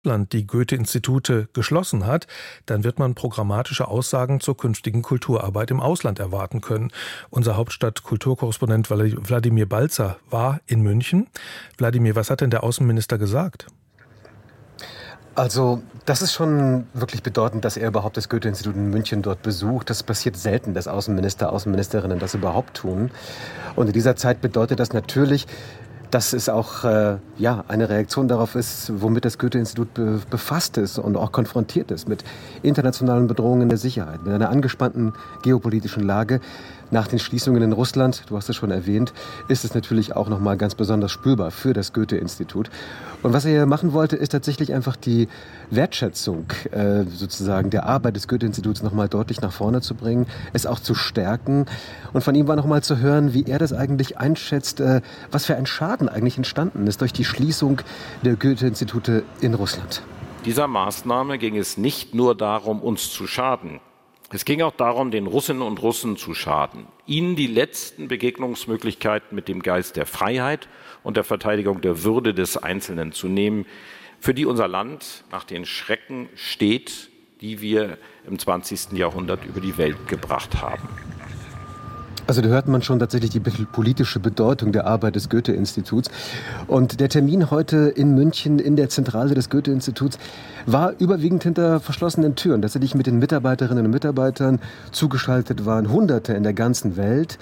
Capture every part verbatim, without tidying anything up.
Land die Goethe-Institute geschlossen hat, dann wird man programmatische Aussagen zur künftigen Kulturarbeit im Ausland erwarten können. Unser Hauptstadt-Kulturkorrespondent Wladimir Balzer war in München. Wladimir, was hat denn der Außenminister gesagt? Also das ist schon wirklich bedeutend, dass er überhaupt das Goethe-Institut in München dort besucht. Das passiert selten, dass Außenminister, Außenministerinnen das überhaupt tun. Und in dieser Zeit bedeutet das natürlich, dass es auch äh, ja, eine Reaktion darauf ist, womit das Goethe-Institut be- befasst ist und auch konfrontiert ist mit internationalen Bedrohungen der Sicherheit, mit einer angespannten geopolitischen Lage. Nach den Schließungen in Russland, du hast es schon erwähnt, ist es natürlich auch nochmal ganz besonders spürbar für das Goethe-Institut. Und was er hier machen wollte, ist tatsächlich einfach die Wertschätzung äh, sozusagen der Arbeit des Goethe-Instituts nochmal deutlich nach vorne zu bringen, es auch zu stärken. Und von ihm war nochmal zu hören, wie er das eigentlich einschätzt, äh, was für ein Schaden eigentlich entstanden ist durch die Schließung der Goethe-Institute in Russland. Dieser Maßnahme ging es nicht nur darum, uns zu schaden. Es ging auch darum, den Russinnen und Russen zu schaden, ihnen die letzten Begegnungsmöglichkeiten mit dem Geist der Freiheit und der Verteidigung der Würde des Einzelnen zu nehmen, für die unser Land nach den Schrecken steht, die wir im zwanzigsten Jahrhundert über die Welt gebracht haben. Also da hört man schon tatsächlich die politische Bedeutung der Arbeit des Goethe-Instituts. Und der Termin heute in München in der Zentrale des Goethe-Instituts war überwiegend hinter verschlossenen Türen. Tatsächlich mit den Mitarbeiterinnen und Mitarbeitern zugeschaltet waren Hunderte in der ganzen Welt.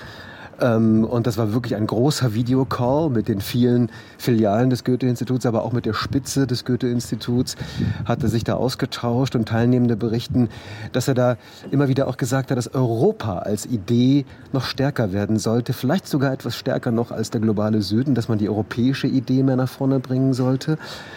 Und das war wirklich ein großer Videocall mit den vielen Filialen des Goethe-Instituts, aber auch mit der Spitze des Goethe-Instituts hat er sich da ausgetauscht und Teilnehmende berichten, dass er da immer wieder auch gesagt hat, dass Europa als Idee noch stärker werden sollte, vielleicht sogar etwas stärker noch als der globale Süden, dass man die europäische Idee mehr nach vorne bringen sollte,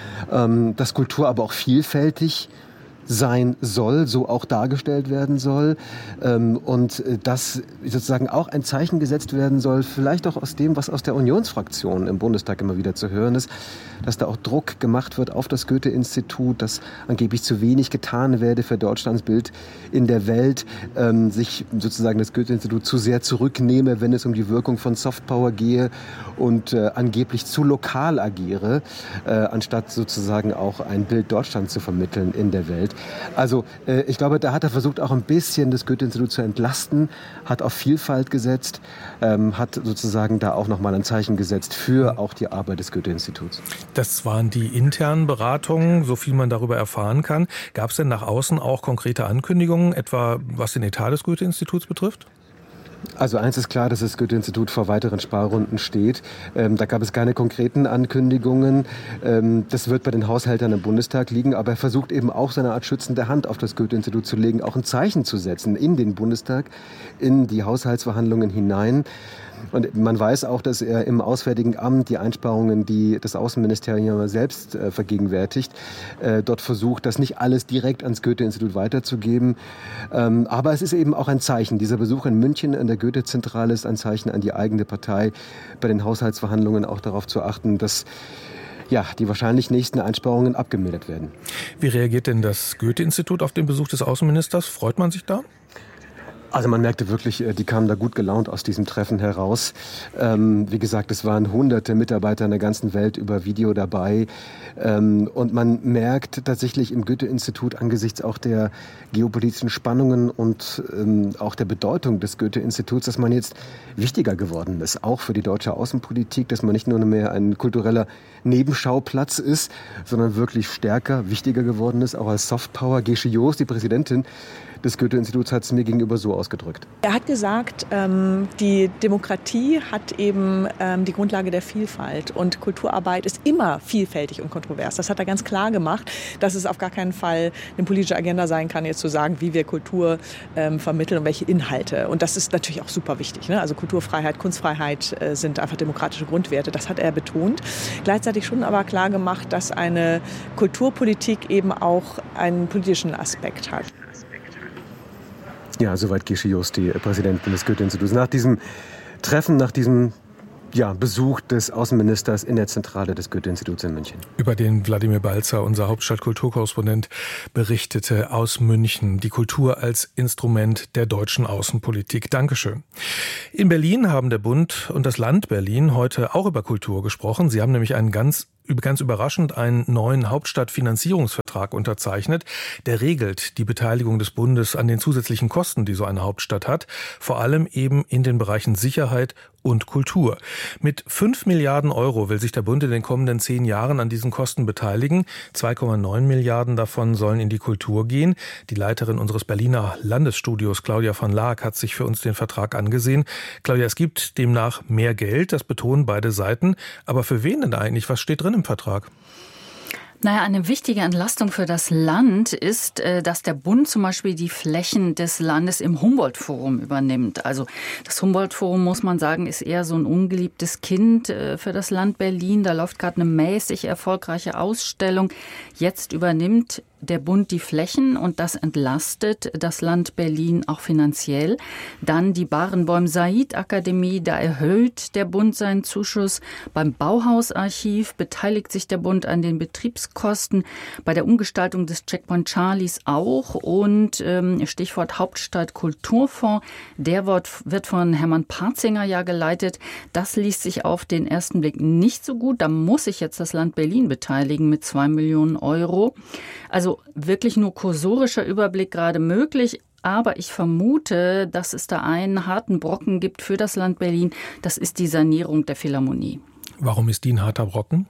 dass Kultur aber auch vielfältig sein soll, so auch dargestellt werden soll, ähm, und dass sozusagen auch ein Zeichen gesetzt werden soll, vielleicht auch aus dem, was aus der Unionsfraktion im Bundestag immer wieder zu hören ist, dass da auch Druck gemacht wird auf das Goethe-Institut, dass angeblich zu wenig getan werde für Deutschlands Bild in der Welt, ähm, sich sozusagen das Goethe-Institut zu sehr zurücknehme, wenn es um die Wirkung von Softpower gehe und äh, angeblich zu lokal agiere, äh, anstatt sozusagen auch ein Bild Deutschlands zu vermitteln in der Welt. Also äh, ich glaube, da hat er versucht, auch ein bisschen das Goethe-Institut zu entlasten, hat auf Vielfalt gesetzt, ähm, hat sozusagen da auch nochmal ein Zeichen gesetzt für auch die Arbeit des Goethe-Instituts. Das waren die internen Beratungen, so viel man darüber erfahren kann. Gab es denn nach außen auch konkrete Ankündigungen, etwa was den Etat des Goethe-Instituts betrifft? Also eins ist klar, dass das Goethe-Institut vor weiteren Sparrunden steht. Ähm, da gab es keine konkreten Ankündigungen. Ähm, das wird bei den Haushältern im Bundestag liegen. Aber er versucht eben auch seine Art schützende Hand auf das Goethe-Institut zu legen, auch ein Zeichen zu setzen in den Bundestag, in die Haushaltsverhandlungen hinein. Und man weiß auch, dass er im Auswärtigen Amt die Einsparungen, die das Außenministerium selbst äh, vergegenwärtigt, äh, dort versucht, das nicht alles direkt ans Goethe-Institut weiterzugeben. Ähm, aber es ist eben auch ein Zeichen. Dieser Besuch in München in der Goethe-Zentrale ist ein Zeichen an die eigene Partei, bei den Haushaltsverhandlungen auch darauf zu achten, dass ja, die wahrscheinlich nächsten Einsparungen abgemildert werden. Wie reagiert denn das Goethe-Institut auf den Besuch des Außenministers? Freut man sich da? Also man merkte wirklich, die kamen da gut gelaunt aus diesem Treffen heraus. Ähm, wie gesagt, es waren hunderte Mitarbeiter in der ganzen Welt über Video dabei. Ähm, und man merkt tatsächlich im Goethe-Institut angesichts auch der geopolitischen Spannungen und ähm, auch der Bedeutung des Goethe-Instituts, dass man jetzt wichtiger geworden ist, auch für die deutsche Außenpolitik, dass man nicht nur mehr ein kultureller Nebenschauplatz ist, sondern wirklich stärker, wichtiger geworden ist, auch als Softpower. Gesche Joos, die Präsidentin des Goethe-Instituts, hat es mir gegenüber so ausgedrückt. Er hat gesagt, ähm, die Demokratie hat eben ähm, die Grundlage der Vielfalt und Kulturarbeit ist immer vielfältig und kontrovers. Das hat er ganz klar gemacht, dass es auf gar keinen Fall eine politische Agenda sein kann, jetzt zu sagen, wie wir Kultur ähm, vermitteln und welche Inhalte. Und das ist natürlich auch super wichtig, ne? Also Kulturfreiheit, Kunstfreiheit äh, sind einfach demokratische Grundwerte. Das hat er betont. Gleichzeitig schon aber klar gemacht, dass eine Kulturpolitik eben auch einen politischen Aspekt hat. Ja, soweit Gesche Joos, die Präsidentin des Goethe-Instituts. Nach diesem Treffen, nach diesem ja, Besuch des Außenministers in der Zentrale des Goethe-Instituts in München. Über den Wladimir Balzer, unser Hauptstadt-Kulturkorrespondent, berichtete aus München. Die Kultur als Instrument der deutschen Außenpolitik. Dankeschön. In Berlin haben der Bund und das Land Berlin heute auch über Kultur gesprochen. Sie haben nämlich einen ganz ganz überraschend einen neuen Hauptstadtfinanzierungsvertrag unterzeichnet. Der regelt die Beteiligung des Bundes an den zusätzlichen Kosten, die so eine Hauptstadt hat, vor allem eben in den Bereichen Sicherheit und Kultur. Mit fünf Milliarden Euro will sich der Bund in den kommenden zehn Jahren an diesen Kosten beteiligen. zwei Komma neun Milliarden davon sollen in die Kultur gehen. Die Leiterin unseres Berliner Landesstudios, Claudia van Laak, hat sich für uns den Vertrag angesehen. Claudia, es gibt demnach mehr Geld, das betonen beide Seiten. Aber für wen denn eigentlich? Was steht drin im Vertrag? Naja, eine wichtige Entlastung für das Land ist, dass der Bund zum Beispiel die Flächen des Landes im Humboldt-Forum übernimmt. Also das Humboldt-Forum, muss man sagen, ist eher so ein ungeliebtes Kind für das Land Berlin. Da läuft gerade eine mäßig erfolgreiche Ausstellung. Jetzt übernimmt der Bund die Flächen und das entlastet das Land Berlin auch finanziell. Dann die Barenboim-Said-Akademie, da erhöht der Bund seinen Zuschuss. Beim Bauhausarchiv beteiligt sich der Bund an den Betriebskosten. Bei der Umgestaltung des Checkpoint Charlies auch. Und ähm, Stichwort Hauptstadt Kulturfonds, der wird von Hermann Parzinger ja geleitet. Das liest sich auf den ersten Blick nicht so gut. Da muss sich jetzt das Land Berlin beteiligen mit zwei Millionen Euro. Also wirklich nur kursorischer Überblick gerade möglich. Aber ich vermute, dass es da einen harten Brocken gibt für das Land Berlin. Das ist die Sanierung der Philharmonie. Warum ist die ein harter Brocken?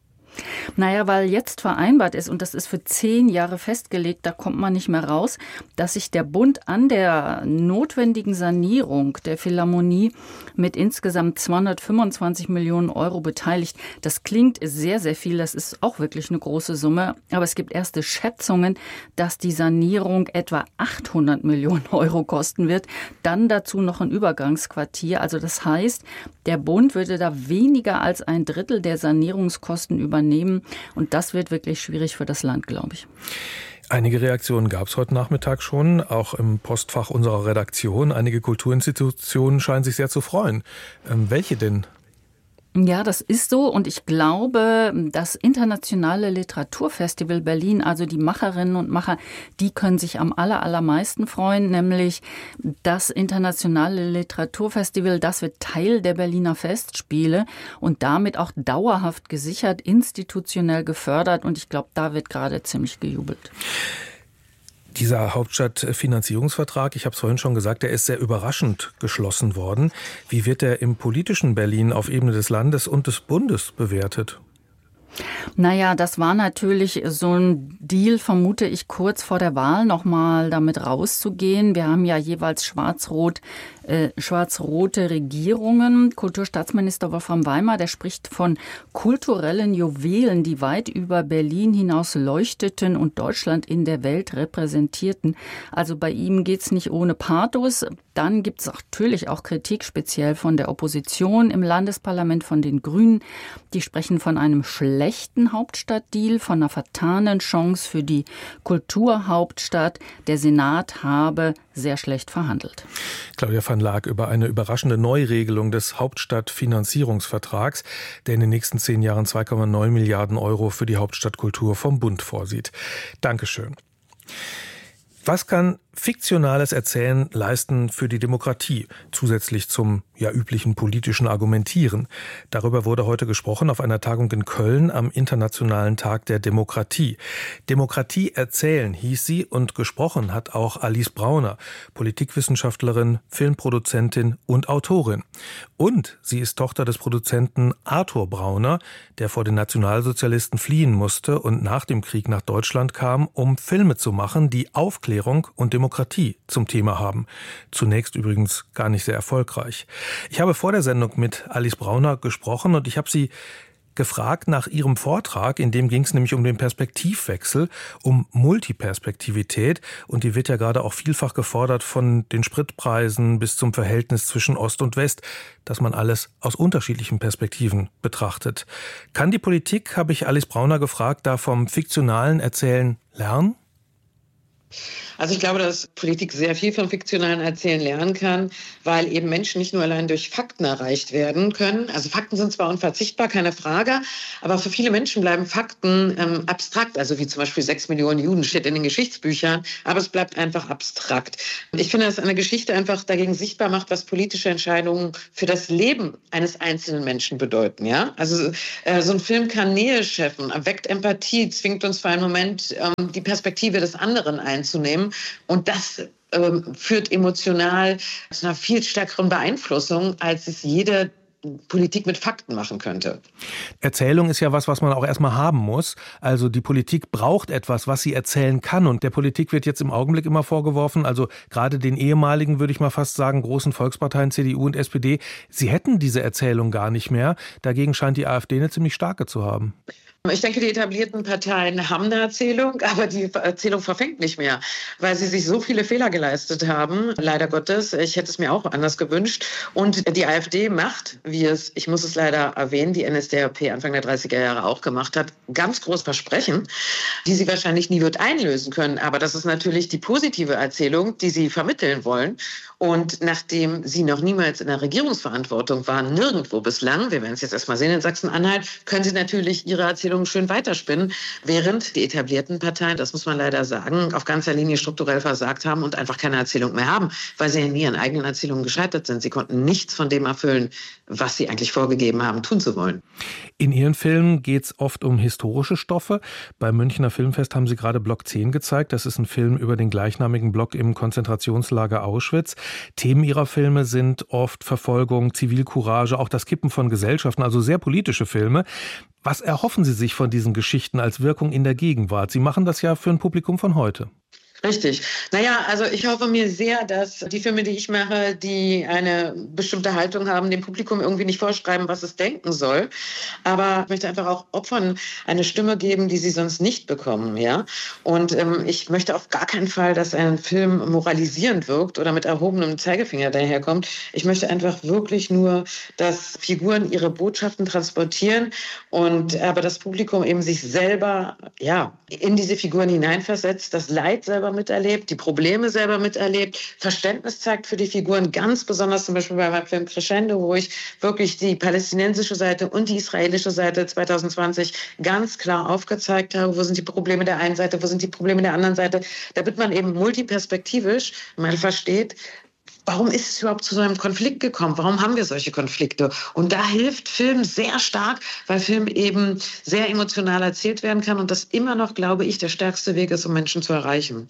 Naja, weil jetzt vereinbart ist, und das ist für zehn Jahre festgelegt, da kommt man nicht mehr raus, dass sich der Bund an der notwendigen Sanierung der Philharmonie mit insgesamt zweihundertfünfundzwanzig Millionen Euro beteiligt. Das klingt sehr, sehr viel, das ist auch wirklich eine große Summe, aber es gibt erste Schätzungen, dass die Sanierung etwa achthundert Millionen Euro kosten wird. Dann dazu noch ein Übergangsquartier, also das heißt, der Bund würde da weniger als ein Drittel der Sanierungskosten übernehmen. Und das wird wirklich schwierig für das Land, glaube ich. Einige Reaktionen gab es heute Nachmittag schon, auch im Postfach unserer Redaktion. Einige Kulturinstitutionen scheinen sich sehr zu freuen. Ähm, welche denn? Ja, das ist so und ich glaube, das Internationale Literaturfestival Berlin, also die Macherinnen und Macher, die können sich am aller, allermeisten freuen, nämlich das Internationale Literaturfestival, das wird Teil der Berliner Festspiele und damit auch dauerhaft gesichert, institutionell gefördert und ich glaube, da wird gerade ziemlich gejubelt. Dieser Hauptstadtfinanzierungsvertrag, ich habe es vorhin schon gesagt, der ist sehr überraschend geschlossen worden. Wie wird der im politischen Berlin auf Ebene des Landes und des Bundes bewertet? Naja, das war natürlich so ein Deal, vermute ich, kurz vor der Wahl nochmal damit rauszugehen. Wir haben ja jeweils schwarz-rot, äh, schwarz-rote Regierungen. Kulturstaatsminister Wolfram Weimer, der spricht von kulturellen Juwelen, die weit über Berlin hinaus leuchteten und Deutschland in der Welt repräsentierten. Also bei ihm geht's nicht ohne Pathos. Dann gibt es natürlich auch Kritik, speziell von der Opposition im Landesparlament, von den Grünen. Die sprechen von einem schlechten Hauptstadtdeal, von einer vertanen Chance für die Kulturhauptstadt. Der Senat habe sehr schlecht verhandelt. Claudia van Laak über eine überraschende Neuregelung des Hauptstadtfinanzierungsvertrags, der in den nächsten zehn Jahren zwei Komma neun Milliarden Euro für die Hauptstadtkultur vom Bund vorsieht. Dankeschön. Was kann fiktionales Erzählen leisten für die Demokratie, zusätzlich zum ja üblichen politischen Argumentieren? Darüber wurde heute gesprochen auf einer Tagung in Köln am Internationalen Tag der Demokratie. Demokratie erzählen hieß sie und gesprochen hat auch Alice Brauner, Politikwissenschaftlerin, Filmproduzentin und Autorin. Und sie ist Tochter des Produzenten Arthur Brauner, der vor den Nationalsozialisten fliehen musste und nach dem Krieg nach Deutschland kam, um Filme zu machen, die Aufklärung und Demokratie Demokratie zum Thema haben. Zunächst übrigens gar nicht sehr erfolgreich. Ich habe vor der Sendung mit Alice Brauner gesprochen und ich habe sie gefragt nach ihrem Vortrag, in dem ging es nämlich um den Perspektivwechsel, um Multiperspektivität und die wird ja gerade auch vielfach gefordert von den Spritpreisen bis zum Verhältnis zwischen Ost und West, dass man alles aus unterschiedlichen Perspektiven betrachtet. Kann die Politik, habe ich Alice Brauner gefragt, da vom fiktionalen Erzählen lernen? Also ich glaube, dass Politik sehr viel vom fiktionalen Erzählen lernen kann, weil eben Menschen nicht nur allein durch Fakten erreicht werden können. Also Fakten sind zwar unverzichtbar, keine Frage, aber für viele Menschen bleiben Fakten ähm, abstrakt. Also wie zum Beispiel sechs Millionen Juden steht in den Geschichtsbüchern, aber es bleibt einfach abstrakt. Ich finde, dass eine Geschichte einfach dagegen sichtbar macht, was politische Entscheidungen für das Leben eines einzelnen Menschen bedeuten. Ja? Also äh, so ein Film kann Nähe schaffen, erweckt Empathie, zwingt uns für einen Moment ähm, die Perspektive des anderen einzunehmen. Und das ähm, führt emotional zu einer viel stärkeren Beeinflussung, als es jede Politik mit Fakten machen könnte. Erzählung ist ja was, was man auch erstmal haben muss. Also die Politik braucht etwas, was sie erzählen kann. Und der Politik wird jetzt im Augenblick immer vorgeworfen, also gerade den ehemaligen, würde ich mal fast sagen, großen Volksparteien C D U und S P D, sie hätten diese Erzählung gar nicht mehr. Dagegen scheint die AfD eine ziemlich starke zu haben. Ich denke, die etablierten Parteien haben eine Erzählung, aber die Erzählung verfängt nicht mehr, weil sie sich so viele Fehler geleistet haben, leider Gottes. Ich hätte es mir auch anders gewünscht. Und die AfD macht, wie es, ich muss es leider erwähnen, die N S D A P Anfang der dreißiger Jahre auch gemacht hat, ganz groß Versprechen, die sie wahrscheinlich nie wird einlösen können. Aber das ist natürlich die positive Erzählung, die sie vermitteln wollen. Und nachdem sie noch niemals in der Regierungsverantwortung waren, nirgendwo bislang, wir werden es jetzt erstmal sehen in Sachsen-Anhalt, können sie natürlich ihre Erzählung schön weiterspinnen, während die etablierten Parteien, das muss man leider sagen, auf ganzer Linie strukturell versagt haben und einfach keine Erzählung mehr haben, weil sie in ihren eigenen Erzählungen gescheitert sind. Sie konnten nichts von dem erfüllen, was sie eigentlich vorgegeben haben, tun zu wollen. In Ihren Filmen geht es oft um historische Stoffe. Beim Münchner Filmfest haben Sie gerade Block zehn gezeigt. Das ist ein Film über den gleichnamigen Block im Konzentrationslager Auschwitz. Themen Ihrer Filme sind oft Verfolgung, Zivilcourage, auch das Kippen von Gesellschaften, also sehr politische Filme. Was erhoffen Sie sich von diesen Geschichten als Wirkung in der Gegenwart? Sie machen das ja für ein Publikum von heute. Richtig. Naja, also ich hoffe mir sehr, dass die Filme, die ich mache, die eine bestimmte Haltung haben, dem Publikum irgendwie nicht vorschreiben, was es denken soll. Aber ich möchte einfach auch Opfern eine Stimme geben, die sie sonst nicht bekommen. Ja? Und ähm, ich möchte auf gar keinen Fall, dass ein Film moralisierend wirkt oder mit erhobenem Zeigefinger daherkommt. Ich möchte einfach wirklich nur, dass Figuren ihre Botschaften transportieren und aber das Publikum eben sich selber ja, in diese Figuren hineinversetzt, das Leid selber miterlebt, die Probleme selber miterlebt, Verständnis zeigt für die Figuren, ganz besonders zum Beispiel bei meinem Film Crescendo, wo ich wirklich die palästinensische Seite und die israelische Seite zwanzig zwanzig ganz klar aufgezeigt habe. Wo sind die Probleme der einen Seite, wo sind die Probleme der anderen Seite, damit man eben multiperspektivisch mal versteht, warum ist es überhaupt zu so einem Konflikt gekommen? Warum haben wir solche Konflikte? Und da hilft Film sehr stark, weil Film eben sehr emotional erzählt werden kann und das immer noch, glaube ich, der stärkste Weg ist, um Menschen zu erreichen.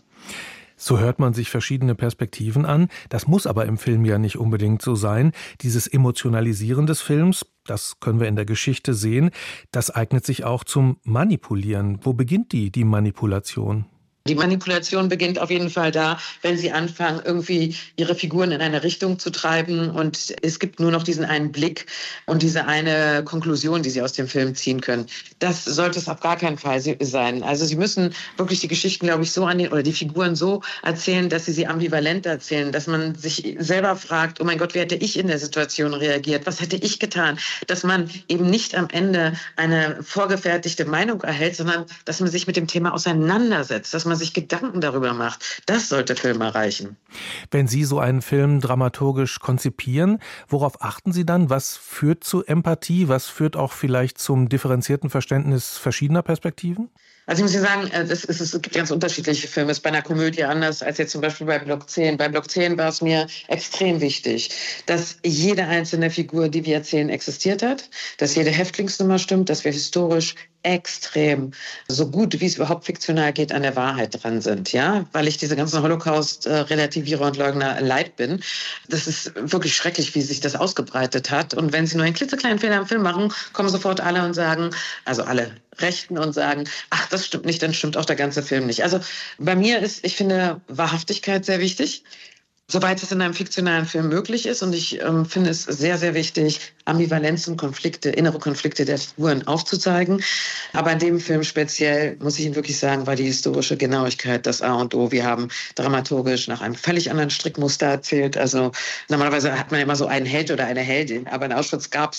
So hört man sich verschiedene Perspektiven an. Das muss aber im Film ja nicht unbedingt so sein. Dieses Emotionalisieren des Films, das können wir in der Geschichte sehen, das eignet sich auch zum Manipulieren. Wo beginnt die, die Manipulation? Die Manipulation beginnt auf jeden Fall da, wenn sie anfangen, irgendwie ihre Figuren in eine Richtung zu treiben und es gibt nur noch diesen einen Blick und diese eine Konklusion, die sie aus dem Film ziehen können. Das sollte es auf gar keinen Fall sein. Also sie müssen wirklich die Geschichten, glaube ich, so an den, oder die Figuren so erzählen, dass sie sie ambivalent erzählen, dass man sich selber fragt, oh mein Gott, wie hätte ich in der Situation reagiert? Was hätte ich getan? Dass man eben nicht am Ende eine vorgefertigte Meinung erhält, sondern dass man sich mit dem Thema auseinandersetzt, dass man sich Gedanken darüber macht. Das sollte Film erreichen. Wenn Sie so einen Film dramaturgisch konzipieren, worauf achten Sie dann? Was führt zu Empathie? Was führt auch vielleicht zum differenzierten Verständnis verschiedener Perspektiven? Also ich muss Ihnen sagen, es, ist, es gibt ganz unterschiedliche Filme. Es ist bei einer Komödie anders als jetzt zum Beispiel bei Block zehn. Bei Block zehn war es mir extrem wichtig, dass jede einzelne Figur, die wir erzählen, existiert hat, dass jede Häftlingsnummer stimmt, dass wir historisch extrem, so gut wie es überhaupt fiktional geht, an der Wahrheit dran sind, ja, weil ich diese ganzen Holocaust-Relativierer und Leugner leid bin. Das ist wirklich schrecklich, wie sich das ausgebreitet hat. Und wenn sie nur einen klitzekleinen Fehler im Film machen, kommen sofort alle und sagen, also alle Rechten und sagen, ach, das stimmt nicht, dann stimmt auch der ganze Film nicht. Also bei mir ist, ich finde, Wahrhaftigkeit sehr wichtig. Soweit es in einem fiktionalen Film möglich ist. Und ich ähm, finde es sehr, sehr wichtig, Ambivalenzen, Konflikte, innere Konflikte der Figuren aufzuzeigen. Aber in dem Film speziell, muss ich Ihnen wirklich sagen, war die historische Genauigkeit das A und O. Wir haben dramaturgisch nach einem völlig anderen Strickmuster erzählt. Also normalerweise hat man immer so einen Held oder eine Heldin. Aber in Auschwitz gab es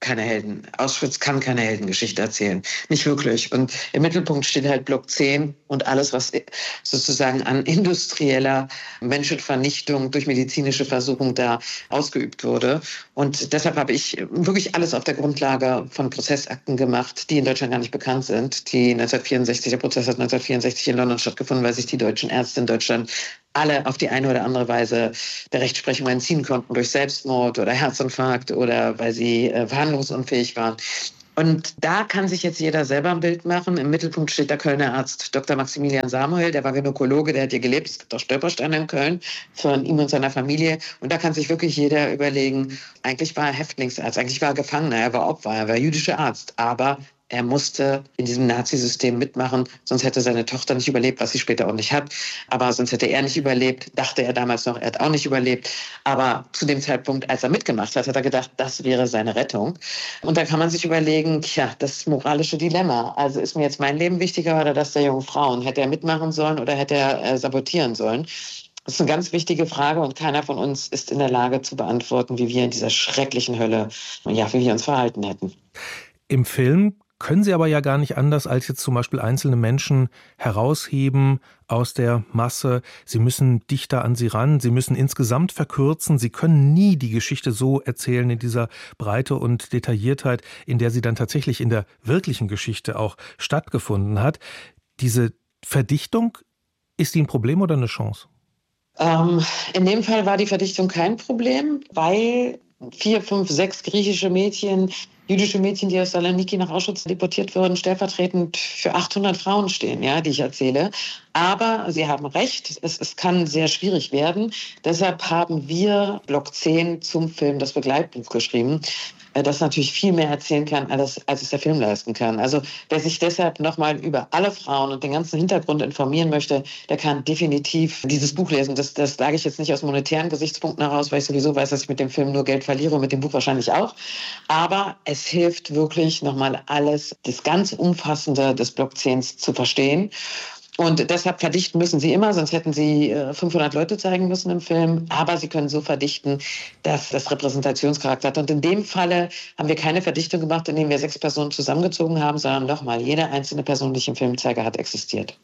keine Helden. Auschwitz kann keine Heldengeschichte erzählen. Nicht wirklich. Und im Mittelpunkt steht halt Block zehn und alles, was sozusagen an industrieller Menschenvernichtung durch medizinische Versuchung da ausgeübt wurde. Und deshalb habe ich wirklich alles auf der Grundlage von Prozessakten gemacht, die in Deutschland gar nicht bekannt sind. Die neunzehnhundertvierundsechzig, der Prozess hat neunzehnhundertvierundsechzig in London stattgefunden, weil sich die deutschen Ärzte in Deutschland alle auf die eine oder andere Weise der Rechtsprechung entziehen konnten durch Selbstmord oder Herzinfarkt oder weil sie äh, verhandlungsunfähig waren. Und da kann sich jetzt jeder selber ein Bild machen. Im Mittelpunkt steht der Kölner Arzt Doktor Maximilian Samuel, der war Gynäkologe, der hat hier gelebt. Es gibt auch Stolpersteine in Köln von ihm und seiner Familie. Und da kann sich wirklich jeder überlegen, eigentlich war er Häftlingsarzt, eigentlich war er Gefangener, er war Opfer, er war jüdischer Arzt. Aber er musste in diesem Nazi-System mitmachen, sonst hätte seine Tochter nicht überlebt, was sie später auch nicht hat. Aber sonst hätte er nicht überlebt, dachte er damals noch, er hat auch nicht überlebt. Aber zu dem Zeitpunkt, als er mitgemacht hat, hat er gedacht, das wäre seine Rettung. Und da kann man sich überlegen, tja, das moralische Dilemma. Also ist mir jetzt mein Leben wichtiger oder das der jungen Frauen? Hätte er mitmachen sollen oder hätte er äh, sabotieren sollen? Das ist eine ganz wichtige Frage und keiner von uns ist in der Lage zu beantworten, wie wir in dieser schrecklichen Hölle, ja, wie wir uns verhalten hätten. Im Film können Sie aber ja gar nicht anders, als jetzt zum Beispiel einzelne Menschen herausheben aus der Masse. Sie müssen dichter an sie ran, Sie müssen insgesamt verkürzen. Sie können nie die Geschichte so erzählen in dieser Breite und Detailliertheit, in der sie dann tatsächlich in der wirklichen Geschichte auch stattgefunden hat. Diese Verdichtung, ist die ein Problem oder eine Chance? Ähm, in dem Fall war die Verdichtung kein Problem, weil vier, fünf, sechs griechische Mädchen, jüdische Mädchen, die aus Saloniki nach Auschwitz deportiert wurden, stellvertretend für achthundert Frauen stehen, ja, die ich erzähle. Aber Sie haben recht, es, es kann sehr schwierig werden. Deshalb haben wir Block zehn zum Film das Begleitbuch geschrieben, das natürlich viel mehr erzählen kann, als, als es der Film leisten kann. Also wer sich deshalb nochmal über alle Frauen und den ganzen Hintergrund informieren möchte, der kann definitiv dieses Buch lesen. Das, das sage ich jetzt nicht aus monetären Gesichtspunkten heraus, weil ich sowieso weiß, dass ich mit dem Film nur Geld verliere und mit dem Buch wahrscheinlich auch. Aber es hilft wirklich nochmal alles, das ganz Umfassende des Block zehn zu verstehen. Und deshalb verdichten müssen Sie immer, sonst hätten Sie fünfhundert Leute zeigen müssen im Film. Aber Sie können so verdichten, dass das Repräsentationscharakter hat. Und in dem Falle haben wir keine Verdichtung gemacht, indem wir sechs Personen zusammengezogen haben, sondern nochmal, jede einzelne Person, die ich im Film zeige, hat existiert.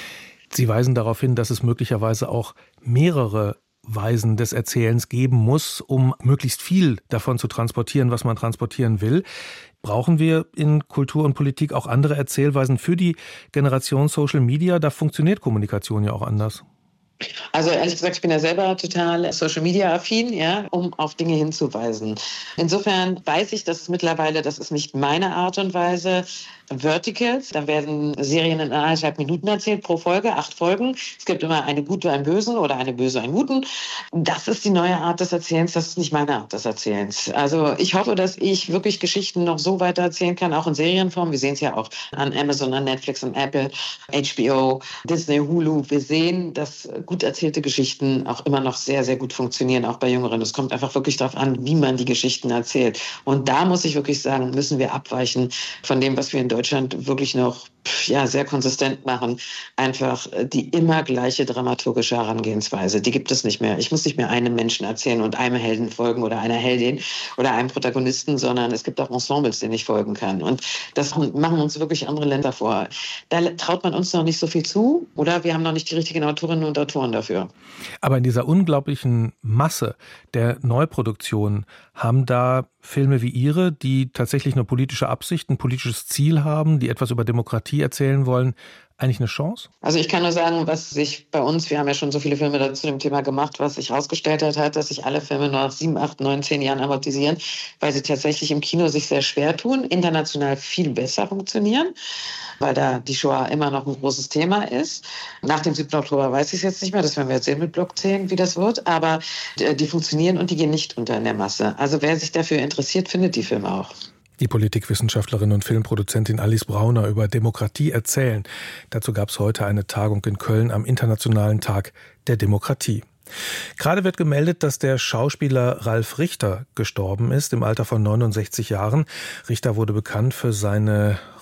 Sie weisen darauf hin, dass es möglicherweise auch mehrere Weisen des Erzählens geben muss, um möglichst viel davon zu transportieren, was man transportieren will. Brauchen wir in Kultur und Politik auch andere Erzählweisen für die Generation Social Media? Da funktioniert Kommunikation ja auch anders. Also ehrlich gesagt, ich bin ja selber total Social-Media-affin, ja, um auf Dinge hinzuweisen. Insofern weiß ich, dass es mittlerweile, das ist nicht meine Art und Weise, Verticals, da werden Serien in eineinhalb Minuten erzählt pro Folge, acht Folgen. Es gibt immer eine Gute, einen Bösen oder eine Böse, einen Guten. Das ist die neue Art des Erzählens, das ist nicht meine Art des Erzählens. Also ich hoffe, dass ich wirklich Geschichten noch so weiter erzählen kann, auch in Serienform. Wir sehen es ja auch an Amazon, an Netflix, an Apple, H B O, Disney, Hulu. Wir sehen, dass gut erzählte Geschichten auch immer noch sehr, sehr gut funktionieren, auch bei Jüngeren. Es kommt einfach wirklich darauf an, wie man die Geschichten erzählt. Und da muss ich wirklich sagen, müssen wir abweichen von dem, was wir in Deutschland wirklich noch ja, sehr konsistent machen. Einfach die immer gleiche dramaturgische Herangehensweise. Die gibt es nicht mehr. Ich muss nicht mehr einem Menschen erzählen und einem Helden folgen oder einer Heldin oder einem Protagonisten, sondern es gibt auch Ensembles, denen ich folgen kann. Und das machen uns wirklich andere Länder vor. Da traut man uns noch nicht so viel zu oder wir haben noch nicht die richtigen Autorinnen und Autoren dafür. Aber in dieser unglaublichen Masse der Neuproduktion haben da Filme wie Ihre, die tatsächlich eine politische Absicht, ein politisches Ziel haben, die etwas über Demokratie erzählen wollen, eigentlich eine Chance? Also ich kann nur sagen, was sich bei uns, wir haben ja schon so viele Filme zu dem Thema gemacht, was sich herausgestellt hat, hat, dass sich alle Filme nach sieben, acht, neun, zehn Jahren amortisieren, weil sie tatsächlich im Kino sich sehr schwer tun, international viel besser funktionieren, weil da die Shoah immer noch ein großes Thema ist. Nach dem siebten Oktober weiß ich es jetzt nicht mehr, das werden wir jetzt sehen mit Block zehn, wie das wird, aber die funktionieren und die gehen nicht unter in der Masse. Also wer sich dafür interessiert, findet die Filme auch. Die Politikwissenschaftlerin und Filmproduzentin Alice Brauner über Demokratie erzählen. Dazu gab es heute eine Tagung in Köln am Internationalen Tag der Demokratie. Gerade wird gemeldet, dass der Schauspieler Ralf Richter gestorben ist, im Alter von neunundsechzig Jahren. Richter wurde bekannt für seine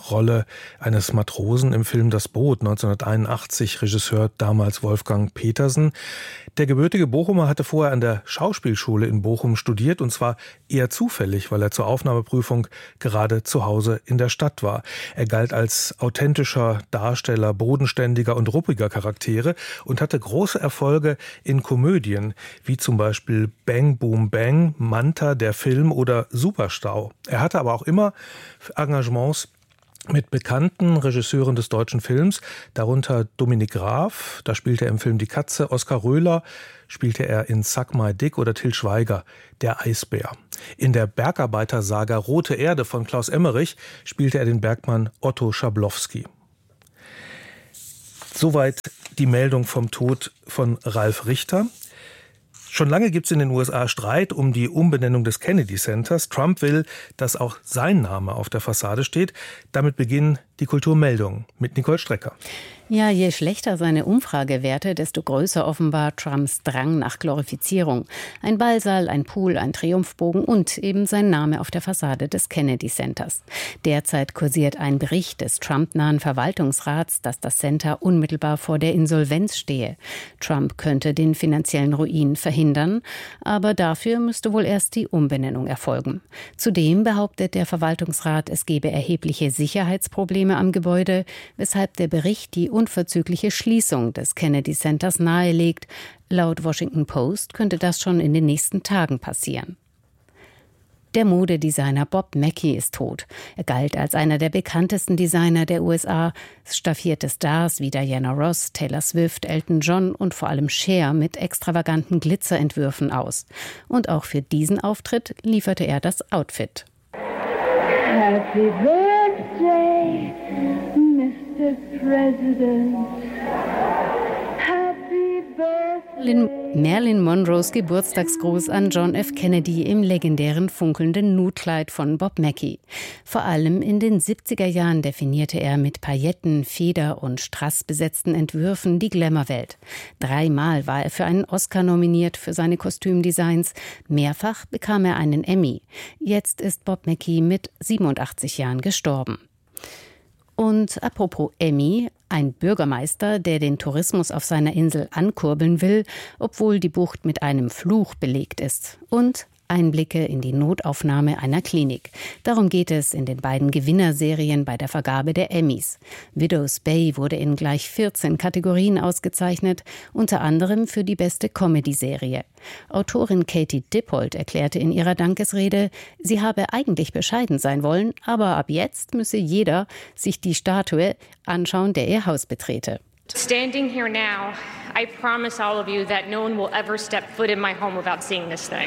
Rolle eines Matrosen im Film Das Boot neunzehnhunderteinundachtzig, Regisseur damals Wolfgang Petersen. Der gebürtige Bochumer hatte vorher an der Schauspielschule in Bochum studiert, und zwar eher zufällig, weil er zur Aufnahmeprüfung gerade zu Hause in der Stadt war. Er galt als authentischer Darsteller, bodenständiger und ruppiger Charaktere und hatte große Erfolge in Komödien, wie zum Beispiel Bang Boom Bang, Manta, der Film oder Superstau. Er hatte aber auch immer Engagements mit bekannten Regisseuren des deutschen Films, darunter Dominik Graf, da spielte er im Film Die Katze, Oskar Röhler spielte er in Suck My Dick oder Til Schweiger, Der Eisbär. In der Bergarbeitersaga Rote Erde von Klaus Emmerich spielte er den Bergmann Otto Schablowski. Soweit die Meldung vom Tod von Ralf Richter. Schon lange gibt es in den U S A Streit um die Umbenennung des Kennedy Centers. Trump will, dass auch sein Name auf der Fassade steht. Damit beginnen die Kulturmeldungen mit Nicole Strecker. Ja, je schlechter seine Umfragewerte, desto größer offenbar Trumps Drang nach Glorifizierung. Ein Ballsaal, ein Pool, ein Triumphbogen und eben sein Name auf der Fassade des Kennedy Centers. Derzeit kursiert ein Bericht des Trump-nahen Verwaltungsrats, dass das Center unmittelbar vor der Insolvenz stehe. Trump könnte den finanziellen Ruin verhindern, aber dafür müsste wohl erst die Umbenennung erfolgen. Zudem behauptet der Verwaltungsrat, es gebe erhebliche Sicherheitsprobleme am Gebäude, weshalb der Bericht die unverzügliche Schließung des Kennedy Centers nahelegt. Laut Washington Post könnte das schon in den nächsten Tagen passieren. Der Modedesigner Bob Mackie ist tot. Er galt als einer der bekanntesten Designer der U S A, staffierte Stars wie Diana Ross, Taylor Swift, Elton John und vor allem Cher mit extravaganten Glitzerentwürfen aus. Und auch für diesen Auftritt lieferte er das Outfit. Happy birthday, Mister President. Happy birthday. Marilyn Monroes Geburtstagsgruß an John F. Kennedy im legendären funkelnden Nude-Kleid von Bob Mackie. Vor allem in den siebziger Jahren definierte er mit Pailletten, Feder- und strassbesetzten Entwürfen die Glamour-Welt. Dreimal war er für einen Oscar nominiert für seine Kostümdesigns. Mehrfach bekam er einen Emmy. Jetzt ist Bob Mackie mit siebenundachtzig Jahren gestorben. Und apropos Emmy, ein Bürgermeister, der den Tourismus auf seiner Insel ankurbeln will, obwohl die Bucht mit einem Fluch belegt ist. Und Einblicke in die Notaufnahme einer Klinik. Darum geht es in den beiden Gewinnerserien bei der Vergabe der Emmys. Widow's Bay wurde in gleich vierzehn Kategorien ausgezeichnet, unter anderem für die beste Comedy-Serie. Autorin Katie Dippold erklärte in ihrer Dankesrede, sie habe eigentlich bescheiden sein wollen, aber ab jetzt müsse jeder sich die Statue anschauen, der ihr Haus betrete. Standing here now, I promise all of you that no one will ever step foot in my home without seeing this thing.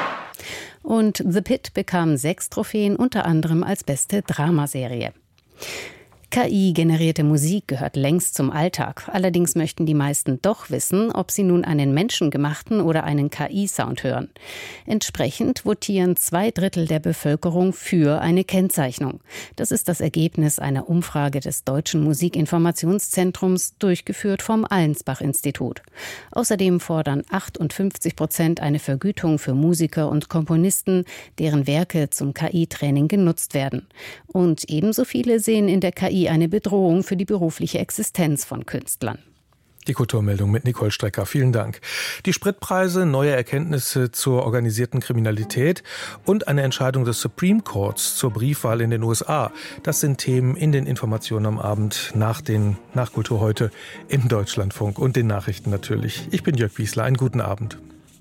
Und The Pit bekam sechs Trophäen, unter anderem als beste Dramaserie. K I-generierte Musik gehört längst zum Alltag. Allerdings möchten die meisten doch wissen, ob sie nun einen menschengemachten oder einen K I-Sound hören. Entsprechend votieren zwei Drittel der Bevölkerung für eine Kennzeichnung. Das ist das Ergebnis einer Umfrage des Deutschen Musikinformationszentrums, durchgeführt vom Allensbach-Institut. Außerdem fordern achtundfünfzig Prozent eine Vergütung für Musiker und Komponisten, deren Werke zum K I-Training genutzt werden. Und ebenso viele sehen in der K I eine Bedrohung für die berufliche Existenz von Künstlern. Die Kulturmeldung mit Nicole Strecker. Vielen Dank. Die Spritpreise, neue Erkenntnisse zur organisierten Kriminalität und eine Entscheidung des Supreme Courts zur Briefwahl in den U S A. Das sind Themen in den Informationen am Abend nach den nach Kultur heute im Deutschlandfunk und den Nachrichten natürlich. Ich bin Jörg Wiesler. Einen guten Abend.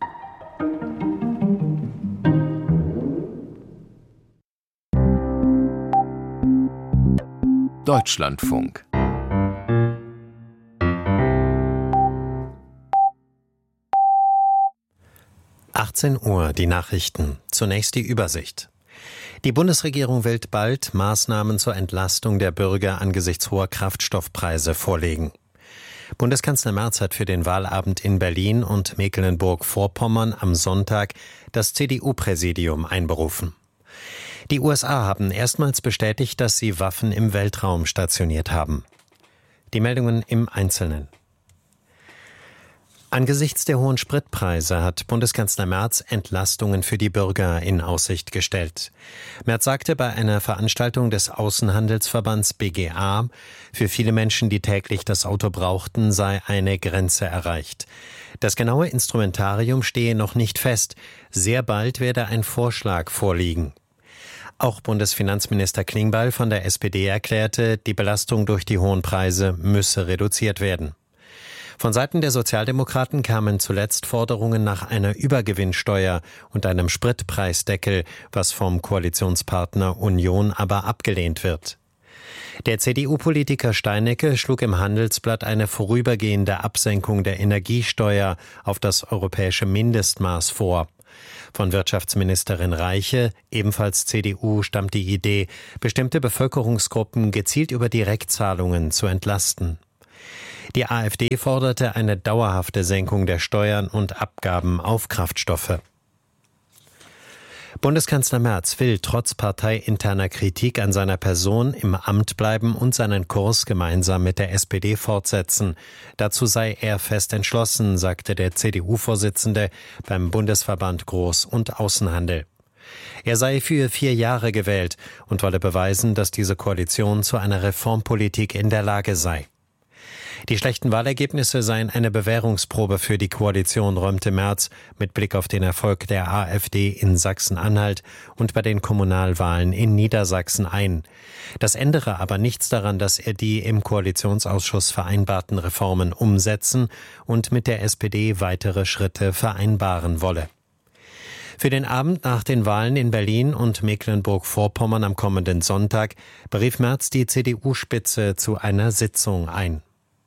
Deutschlandfunk. achtzehn Uhr, die Nachrichten. Zunächst die Übersicht. Die Bundesregierung will bald Maßnahmen zur Entlastung der Bürger angesichts hoher Kraftstoffpreise vorlegen. Bundeskanzler Merz hat für den Wahlabend in Berlin und Mecklenburg-Vorpommern am Sonntag das C D U-Präsidium einberufen. Die U S A haben erstmals bestätigt, dass sie Waffen im Weltraum stationiert haben. Die Meldungen im Einzelnen. Angesichts der hohen Spritpreise hat Bundeskanzler Merz Entlastungen für die Bürger in Aussicht gestellt. Merz sagte bei einer Veranstaltung des Außenhandelsverbands B G A, für viele Menschen, die täglich das Auto brauchten, sei eine Grenze erreicht. Das genaue Instrumentarium stehe noch nicht fest. Sehr bald werde ein Vorschlag vorliegen. Auch Bundesfinanzminister Klingbeil von der S P D erklärte, die Belastung durch die hohen Preise müsse reduziert werden. Von Seiten der Sozialdemokraten kamen zuletzt Forderungen nach einer Übergewinnsteuer und einem Spritpreisdeckel, was vom Koalitionspartner Union aber abgelehnt wird. Der C D U-Politiker Steinecke schlug im Handelsblatt eine vorübergehende Absenkung der Energiesteuer auf das europäische Mindestmaß vor. Von Wirtschaftsministerin Reiche, ebenfalls C D U, stammt die Idee, bestimmte Bevölkerungsgruppen gezielt über Direktzahlungen zu entlasten. Die AfD forderte eine dauerhafte Senkung der Steuern und Abgaben auf Kraftstoffe. Bundeskanzler Merz will trotz parteiinterner Kritik an seiner Person im Amt bleiben und seinen Kurs gemeinsam mit der S P D fortsetzen. Dazu sei er fest entschlossen, sagte der C D U-Vorsitzende beim Bundesverband Groß- und Außenhandel. Er sei für vier Jahre gewählt und wolle beweisen, dass diese Koalition zu einer Reformpolitik in der Lage sei. Die schlechten Wahlergebnisse seien eine Bewährungsprobe für die Koalition, räumte Merz mit Blick auf den Erfolg der AfD in Sachsen-Anhalt und bei den Kommunalwahlen in Niedersachsen ein. Das ändere aber nichts daran, dass er die im Koalitionsausschuss vereinbarten Reformen umsetzen und mit der S P D weitere Schritte vereinbaren wolle. Für den Abend nach den Wahlen in Berlin und Mecklenburg-Vorpommern am kommenden Sonntag berief Merz die C D U-Spitze zu einer Sitzung ein.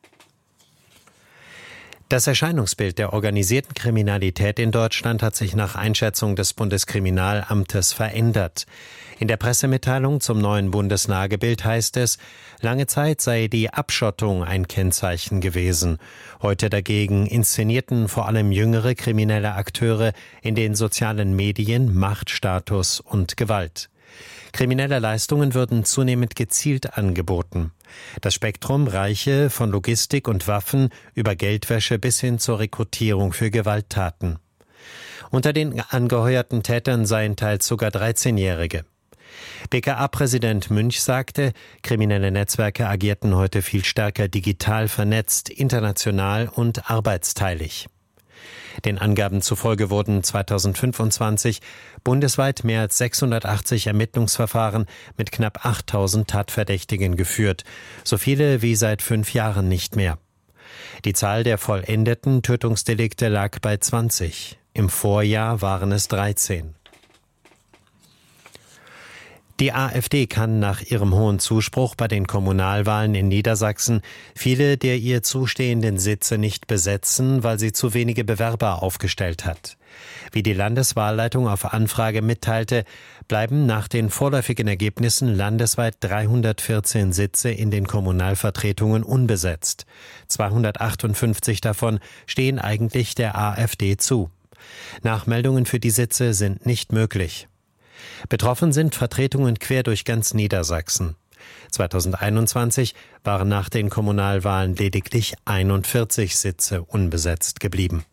Das Erscheinungsbild der organisierten Kriminalität in Deutschland hat sich nach Einschätzung des Bundeskriminalamtes verändert. In der Pressemitteilung zum neuen Bundeslagebild heißt es, lange Zeit sei die Abschottung ein Kennzeichen gewesen. Heute dagegen inszenierten vor allem jüngere kriminelle Akteure in den sozialen Medien Macht, Status und Gewalt. Kriminelle Leistungen würden zunehmend gezielt angeboten. Das Spektrum reiche von Logistik und Waffen über Geldwäsche bis hin zur Rekrutierung für Gewalttaten. Unter den angeheuerten Tätern seien teils sogar dreizehnjährige. B K A-Präsident Münch sagte, kriminelle Netzwerke agierten heute viel stärker digital vernetzt, international und arbeitsteilig. Den Angaben zufolge wurden zweitausendfünfundzwanzig bundesweit mehr als sechshundertachtzig Ermittlungsverfahren mit knapp achttausend Tatverdächtigen geführt, so viele wie seit fünf Jahren nicht mehr. Die Zahl der vollendeten Tötungsdelikte lag bei zwanzig. Im Vorjahr waren es dreizehn. Die AfD kann nach ihrem hohen Zuspruch bei den Kommunalwahlen in Niedersachsen viele der ihr zustehenden Sitze nicht besetzen, weil sie zu wenige Bewerber aufgestellt hat. Wie die Landeswahlleitung auf Anfrage mitteilte, bleiben nach den vorläufigen Ergebnissen landesweit dreihundertvierzehn Sitze in den Kommunalvertretungen unbesetzt. zweihundertachtundfünfzig davon stehen eigentlich der AfD zu. Nachmeldungen für die Sitze sind nicht möglich. Betroffen sind Vertretungen quer durch ganz Niedersachsen. zweitausendeinundzwanzig waren nach den Kommunalwahlen lediglich einundvierzig Sitze unbesetzt geblieben.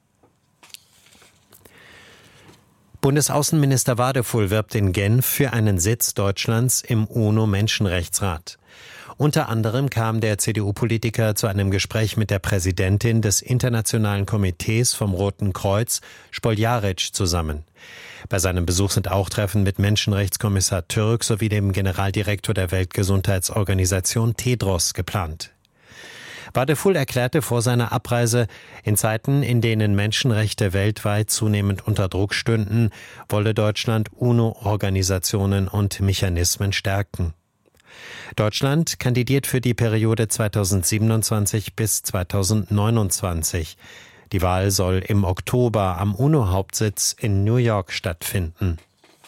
Bundesaußenminister Wadefull wirbt in Genf für einen Sitz Deutschlands im UNO-Menschenrechtsrat. Unter anderem kam der C D U-Politiker zu einem Gespräch mit der Präsidentin des Internationalen Komitees vom Roten Kreuz, Spoljaric, zusammen. Bei seinem Besuch sind auch Treffen mit Menschenrechtskommissar Türk sowie dem Generaldirektor der Weltgesundheitsorganisation Tedros geplant. Wadefull erklärte vor seiner Abreise, in Zeiten, in denen Menschenrechte weltweit zunehmend unter Druck stünden, wolle Deutschland UNO-Organisationen und Mechanismen stärken. Deutschland kandidiert für die Periode zweitausendsiebenundzwanzig bis zweitausendneunundzwanzig. Die Wahl soll im Oktober am UNO-Hauptsitz in New York stattfinden.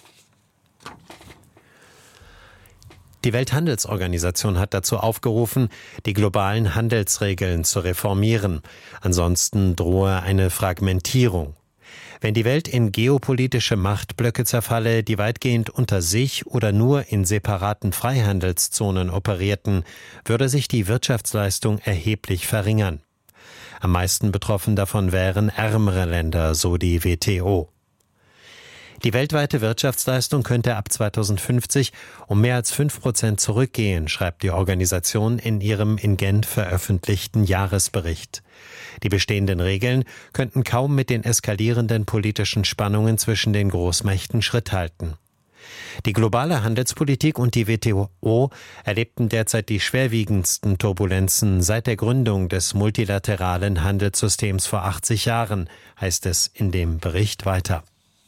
Die Welthandelsorganisation hat dazu aufgerufen, die globalen Handelsregeln zu reformieren. Ansonsten drohe eine Fragmentierung. Wenn die Welt in geopolitische Machtblöcke zerfalle, die weitgehend unter sich oder nur in separaten Freihandelszonen operierten, würde sich die Wirtschaftsleistung erheblich verringern. Am meisten betroffen davon wären ärmere Länder, so die W T O. Die weltweite Wirtschaftsleistung könnte ab zweitausendfünfzig um mehr als fünf Prozent zurückgehen, schreibt die Organisation in ihrem in Genf veröffentlichten Jahresbericht. Die bestehenden Regeln könnten kaum mit den eskalierenden politischen Spannungen zwischen den Großmächten Schritt halten. Die globale Handelspolitik und die W T O erlebten derzeit die schwerwiegendsten Turbulenzen seit der Gründung des multilateralen Handelssystems vor achtzig Jahren, heißt es in dem Bericht weiter.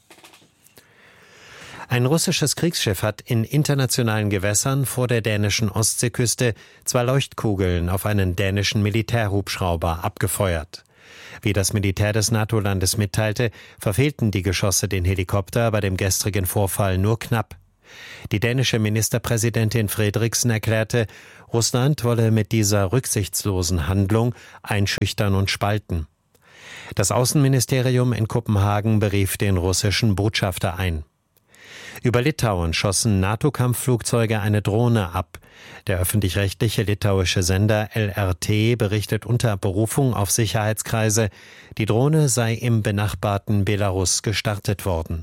Ein russisches Kriegsschiff hat in internationalen Gewässern vor der dänischen Ostseeküste zwei Leuchtkugeln auf einen dänischen Militärhubschrauber abgefeuert. Wie das Militär des NATO-Landes mitteilte, verfehlten die Geschosse den Helikopter bei dem gestrigen Vorfall nur knapp. Die dänische Ministerpräsidentin Frederiksen erklärte, Russland wolle mit dieser rücksichtslosen Handlung einschüchtern und spalten. Das Außenministerium in Kopenhagen berief den russischen Botschafter ein. Über Litauen schossen NATO-Kampfflugzeuge eine Drohne ab. Der öffentlich-rechtliche litauische Sender L R T berichtet unter Berufung auf Sicherheitskreise, die Drohne sei im benachbarten Belarus gestartet worden.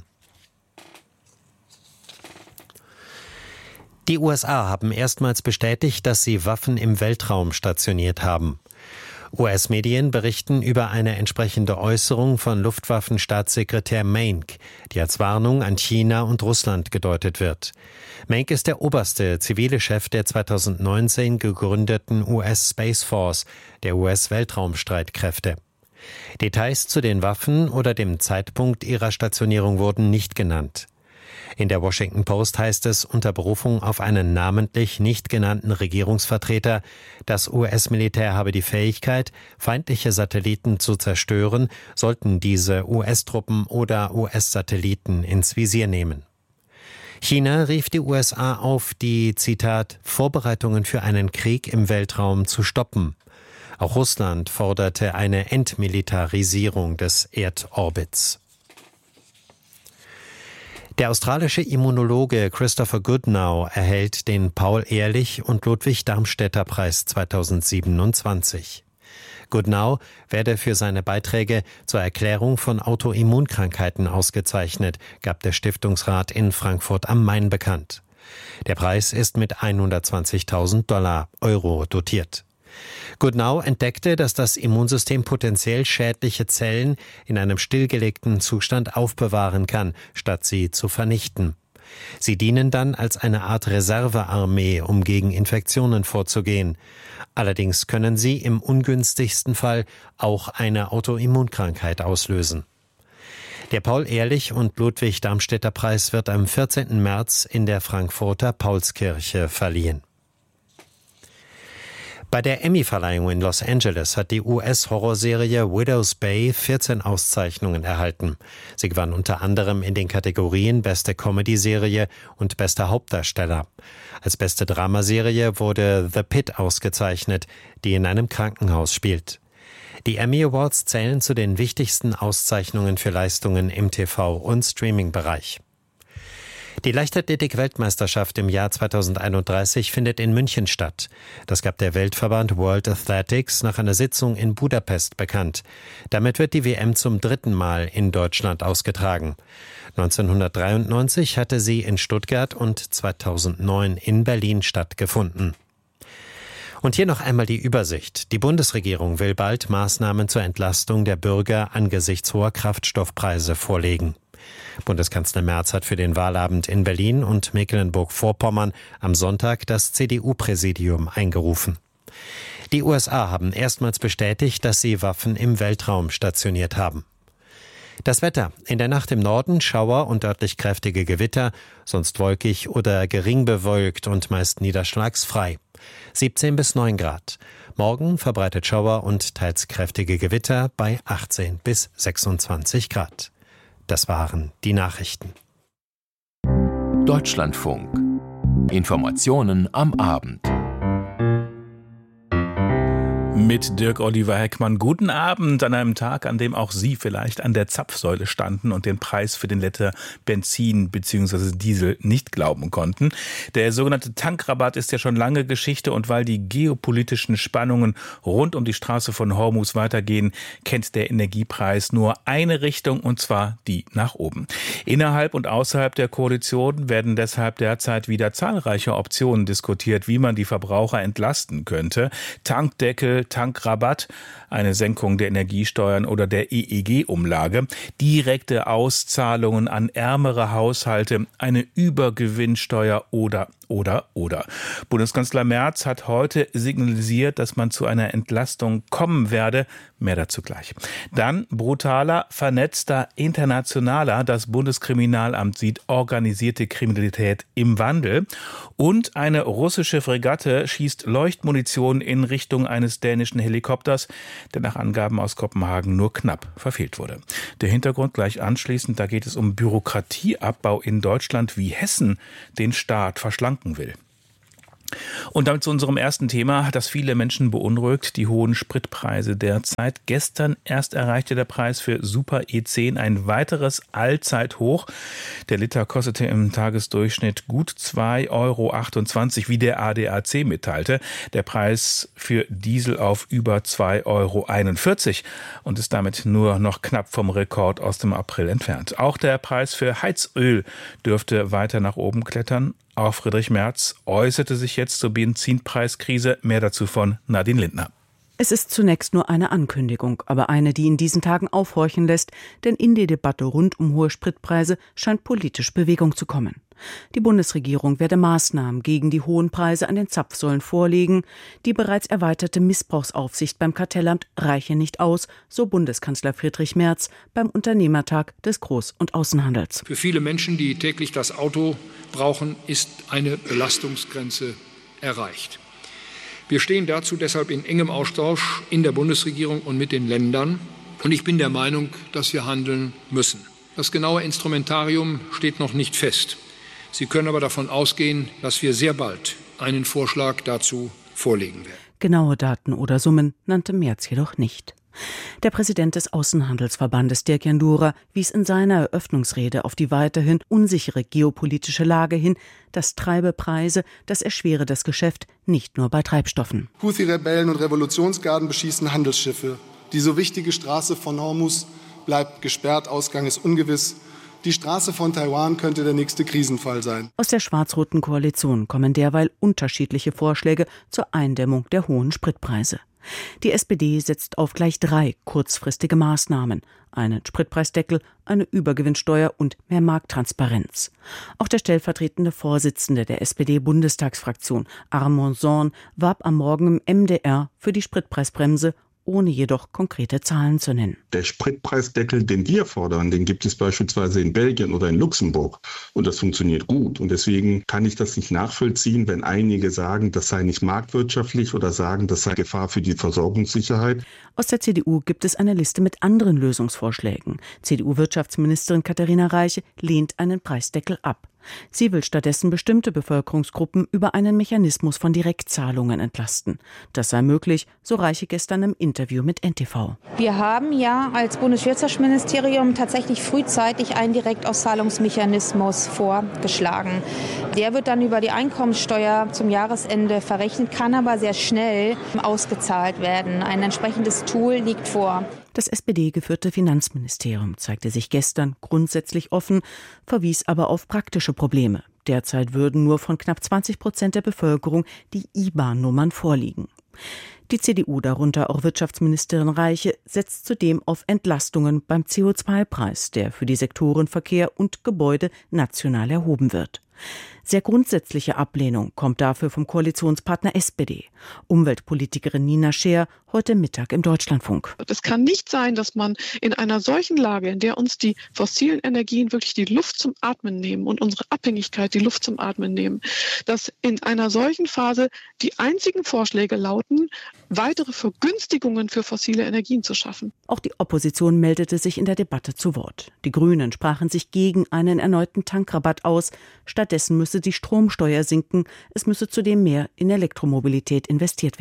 Die U S A haben erstmals bestätigt, dass sie Waffen im Weltraum stationiert haben. U S-Medien berichten über eine entsprechende Äußerung von Luftwaffenstaatssekretär Maenck, die als Warnung an China und Russland gedeutet wird. Maenck ist der oberste zivile Chef der zweitausendneunzehn gegründeten U S Space Force, der U S-Weltraumstreitkräfte. Details zu den Waffen oder dem Zeitpunkt ihrer Stationierung wurden nicht genannt. In der Washington Post heißt es unter Berufung auf einen namentlich nicht genannten Regierungsvertreter, das U S-Militär habe die Fähigkeit, feindliche Satelliten zu zerstören, sollten diese U S-Truppen oder U S-Satelliten ins Visier nehmen. China rief die U S A auf, die, Zitat, Vorbereitungen für einen Krieg im Weltraum zu stoppen. Auch Russland forderte eine Entmilitarisierung des Erdorbits. Der australische Immunologe Christopher Goodnow erhält den Paul-Ehrlich- und Ludwig-Darmstädter-Preis zweitausendsiebenundzwanzig. Goodnow werde für seine Beiträge zur Erklärung von Autoimmunkrankheiten ausgezeichnet, gab der Stiftungsrat in Frankfurt am Main bekannt. Der Preis ist mit hundertzwanzigtausend Dollar Euro dotiert. Goodnow entdeckte, dass das Immunsystem potenziell schädliche Zellen in einem stillgelegten Zustand aufbewahren kann, statt sie zu vernichten. Sie dienen dann als eine Art Reservearmee, um gegen Infektionen vorzugehen. Allerdings können sie im ungünstigsten Fall auch eine Autoimmunkrankheit auslösen. Der Paul-Ehrlich- und Ludwig-Darmstädter-Preis wird am vierzehnten März in der Frankfurter Paulskirche verliehen. Bei der Emmy-Verleihung in Los Angeles hat die U S-Horrorserie Widow's Bay vierzehn Auszeichnungen erhalten. Sie gewann unter anderem in den Kategorien Beste Comedy-Serie und Bester Hauptdarsteller. Als beste Dramaserie wurde The Pit ausgezeichnet, die in einem Krankenhaus spielt. Die Emmy Awards zählen zu den wichtigsten Auszeichnungen für Leistungen im T V- und Streaming-Bereich. Die Leichtathletik-Weltmeisterschaft im Jahr zweitausendeinunddreißig findet in München statt. Das gab der Weltverband World Athletics nach einer Sitzung in Budapest bekannt. Damit wird die W M zum dritten Mal in Deutschland ausgetragen. neunzehnhundertdreiundneunzig hatte sie in Stuttgart und zweitausendneun in Berlin stattgefunden. Und hier noch einmal die Übersicht. Die Bundesregierung will bald Maßnahmen zur Entlastung der Bürger angesichts hoher Kraftstoffpreise vorlegen. Bundeskanzler Merz hat für den Wahlabend in Berlin und Mecklenburg-Vorpommern am Sonntag das C D U-Präsidium eingerufen. Die U S A haben erstmals bestätigt, dass sie Waffen im Weltraum stationiert haben. Das Wetter. In der Nacht im Norden Schauer und örtlich kräftige Gewitter, sonst wolkig oder gering bewölkt und meist niederschlagsfrei. siebzehn bis neun Grad. Morgen verbreitet Schauer und teils kräftige Gewitter bei achtzehn bis sechsundzwanzig Grad. Das waren die Nachrichten. Deutschlandfunk. Informationen am Abend. Mit Dirk Oliver Heckmann. Guten Abend an einem Tag, an dem auch Sie vielleicht an der Zapfsäule standen und den Preis für den Liter Benzin bzw. Diesel nicht glauben konnten. Der sogenannte Tankrabatt ist ja schon lange Geschichte, und weil die geopolitischen Spannungen rund um die Straße von Hormuz weitergehen, kennt der Energiepreis nur eine Richtung, und zwar die nach oben. Innerhalb und außerhalb der Koalition werden deshalb derzeit wieder zahlreiche Optionen diskutiert, wie man die Verbraucher entlasten könnte. Tankdeckel, Tankrabatt, eine Senkung der Energiesteuern oder der E E G-Umlage, direkte Auszahlungen an ärmere Haushalte, eine Übergewinnsteuer oder Oder, oder. Bundeskanzler Merz hat heute signalisiert, dass man zu einer Entlastung kommen werde. Mehr dazu gleich. Dann brutaler, vernetzter, internationaler. Das Bundeskriminalamt sieht organisierte Kriminalität im Wandel. Und eine russische Fregatte schießt Leuchtmunition in Richtung eines dänischen Helikopters, der nach Angaben aus Kopenhagen nur knapp verfehlt wurde. Der Hintergrund gleich anschließend. Da geht es um Bürokratieabbau in Deutschland, wie Hessen den Staat verschlanken will. Und damit zu unserem ersten Thema, das viele Menschen beunruhigt, die hohen Spritpreise derzeit. Gestern erst erreichte der Preis für Super E zehn ein weiteres Allzeithoch. Der Liter kostete im Tagesdurchschnitt gut zwei Euro achtundzwanzig, wie der A D A C mitteilte. Der Preis für Diesel auf über zwei Euro einundvierzig und ist damit nur noch knapp vom Rekord aus dem April entfernt. Auch der Preis für Heizöl dürfte weiter nach oben klettern. Auch Friedrich Merz äußerte sich jetzt zur Benzinpreiskrise. Mehr dazu von Nadine Lindner. Es ist zunächst nur eine Ankündigung, aber eine, die in diesen Tagen aufhorchen lässt, denn in die Debatte rund um hohe Spritpreise scheint politisch Bewegung zu kommen. Die Bundesregierung werde Maßnahmen gegen die hohen Preise an den Zapfsäulen vorlegen. Die bereits erweiterte Missbrauchsaufsicht beim Kartellamt reiche nicht aus, so Bundeskanzler Friedrich Merz beim Unternehmertag des Groß- und Außenhandels. Für viele Menschen, die täglich das Auto brauchen, ist eine Belastungsgrenze erreicht. Wir stehen dazu deshalb in engem Austausch in der Bundesregierung und mit den Ländern. Und ich bin der Meinung, dass wir handeln müssen. Das genaue Instrumentarium steht noch nicht fest. Sie können aber davon ausgehen, dass wir sehr bald einen Vorschlag dazu vorlegen werden. Genaue Daten oder Summen nannte Merz jedoch nicht. Der Präsident des Außenhandelsverbandes Dirk Jandura wies in seiner Eröffnungsrede auf die weiterhin unsichere geopolitische Lage hin. Das treibe Preise, das erschwere das Geschäft, nicht nur bei Treibstoffen. Houthi-Rebellen und Revolutionsgarden beschießen Handelsschiffe. Die so wichtige Straße von Hormuz bleibt gesperrt, Ausgang ist ungewiss. Die Straße von Taiwan könnte der nächste Krisenfall sein. Aus der schwarz-roten Koalition kommen derweil unterschiedliche Vorschläge zur Eindämmung der hohen Spritpreise. Die S P D setzt auf gleich drei kurzfristige Maßnahmen: einen Spritpreisdeckel, eine Übergewinnsteuer und mehr Markttransparenz. Auch der stellvertretende Vorsitzende der S P D-Bundestagsfraktion, Armand Zorn, warb am Morgen im M D R für die Spritpreisbremse, ohne jedoch konkrete Zahlen zu nennen. Der Spritpreisdeckel, den wir fordern, den gibt es beispielsweise in Belgien oder in Luxemburg. Und das funktioniert gut. Und deswegen kann ich das nicht nachvollziehen, wenn einige sagen, das sei nicht marktwirtschaftlich oder sagen, das sei Gefahr für die Versorgungssicherheit. Aus der C D U gibt es eine Liste mit anderen Lösungsvorschlägen. C D U-Wirtschaftsministerin Katharina Reiche lehnt einen Preisdeckel ab. Sie will stattdessen bestimmte Bevölkerungsgruppen über einen Mechanismus von Direktzahlungen entlasten. Das sei möglich, so Reiche gestern im Interview mit N T V. Wir haben ja als Bundeswirtschaftsministerium tatsächlich frühzeitig einen Direktauszahlungsmechanismus vorgeschlagen. Der wird dann über die Einkommenssteuer zum Jahresende verrechnet, kann aber sehr schnell ausgezahlt werden. Ein entsprechendes Tool liegt vor. Das S P D-geführte Finanzministerium zeigte sich gestern grundsätzlich offen, verwies aber auf praktische Probleme. Derzeit würden nur von knapp zwanzig Prozent der Bevölkerung die I B A N-Nummern vorliegen. Die C D U, darunter auch Wirtschaftsministerin Reiche, setzt zudem auf Entlastungen beim C O zwei Preis, der für die Sektoren Verkehr und Gebäude national erhoben wird. Sehr grundsätzliche Ablehnung kommt dafür vom Koalitionspartner S P D. Umweltpolitikerin Nina Scheer heute Mittag im Deutschlandfunk. Es kann nicht sein, dass man in einer solchen Lage, in der uns die fossilen Energien wirklich die Luft zum Atmen nehmen und unsere Abhängigkeit die Luft zum Atmen nehmen, dass in einer solchen Phase die einzigen Vorschläge lauten, weitere Vergünstigungen für fossile Energien zu schaffen. Auch die Opposition meldete sich in der Debatte zu Wort. Die Grünen sprachen sich gegen einen erneuten Tankrabatt aus. Stattdessen müsse die Stromsteuer sinken. Es müsse zudem mehr in Elektromobilität investiert werden.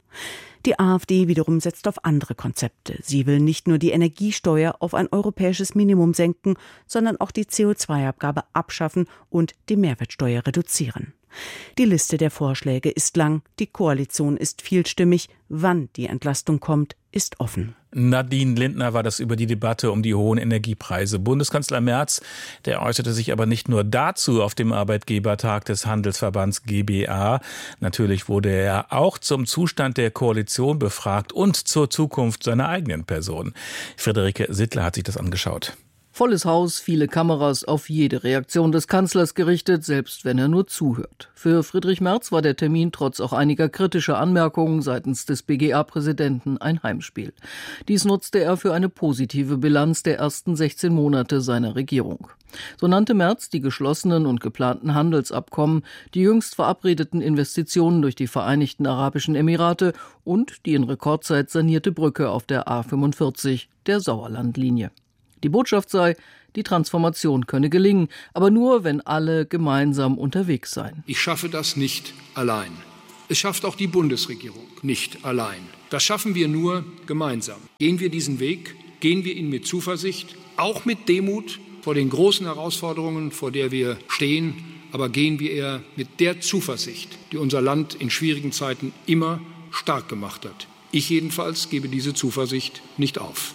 Die AfD wiederum setzt auf andere Konzepte. Sie will nicht nur die Energiesteuer auf ein europäisches Minimum senken, sondern auch die C O zwei Abgabe abschaffen und die Mehrwertsteuer reduzieren. Die Liste der Vorschläge ist lang, die Koalition ist vielstimmig. Wann die Entlastung kommt, ist offen. Nadine Lindner war das über die Debatte um die hohen Energiepreise. Bundeskanzler Merz, der äußerte sich aber nicht nur dazu auf dem Arbeitgebertag des Handelsverbands G B A. Natürlich wurde er auch zum Zustand der Koalition befragt und zur Zukunft seiner eigenen Person. Friederike Sittler hat sich das angeschaut. Volles Haus, viele Kameras auf jede Reaktion des Kanzlers gerichtet, selbst wenn er nur zuhört. Für Friedrich Merz war der Termin trotz auch einiger kritischer Anmerkungen seitens des B G A-Präsidenten ein Heimspiel. Dies nutzte er für eine positive Bilanz der ersten sechzehn Monate seiner Regierung. So nannte Merz die geschlossenen und geplanten Handelsabkommen, die jüngst verabredeten Investitionen durch die Vereinigten Arabischen Emirate und die in Rekordzeit sanierte Brücke auf der A fünfundvierzig, der Sauerlandlinie. Die Botschaft sei, die Transformation könne gelingen, aber nur, wenn alle gemeinsam unterwegs seien. Ich schaffe das nicht allein. Es schafft auch die Bundesregierung nicht allein. Das schaffen wir nur gemeinsam. Gehen wir diesen Weg, gehen wir ihn mit Zuversicht, auch mit Demut vor den großen Herausforderungen, vor der wir stehen, aber gehen wir eher mit der Zuversicht, die unser Land in schwierigen Zeiten immer stark gemacht hat. Ich jedenfalls gebe diese Zuversicht nicht auf.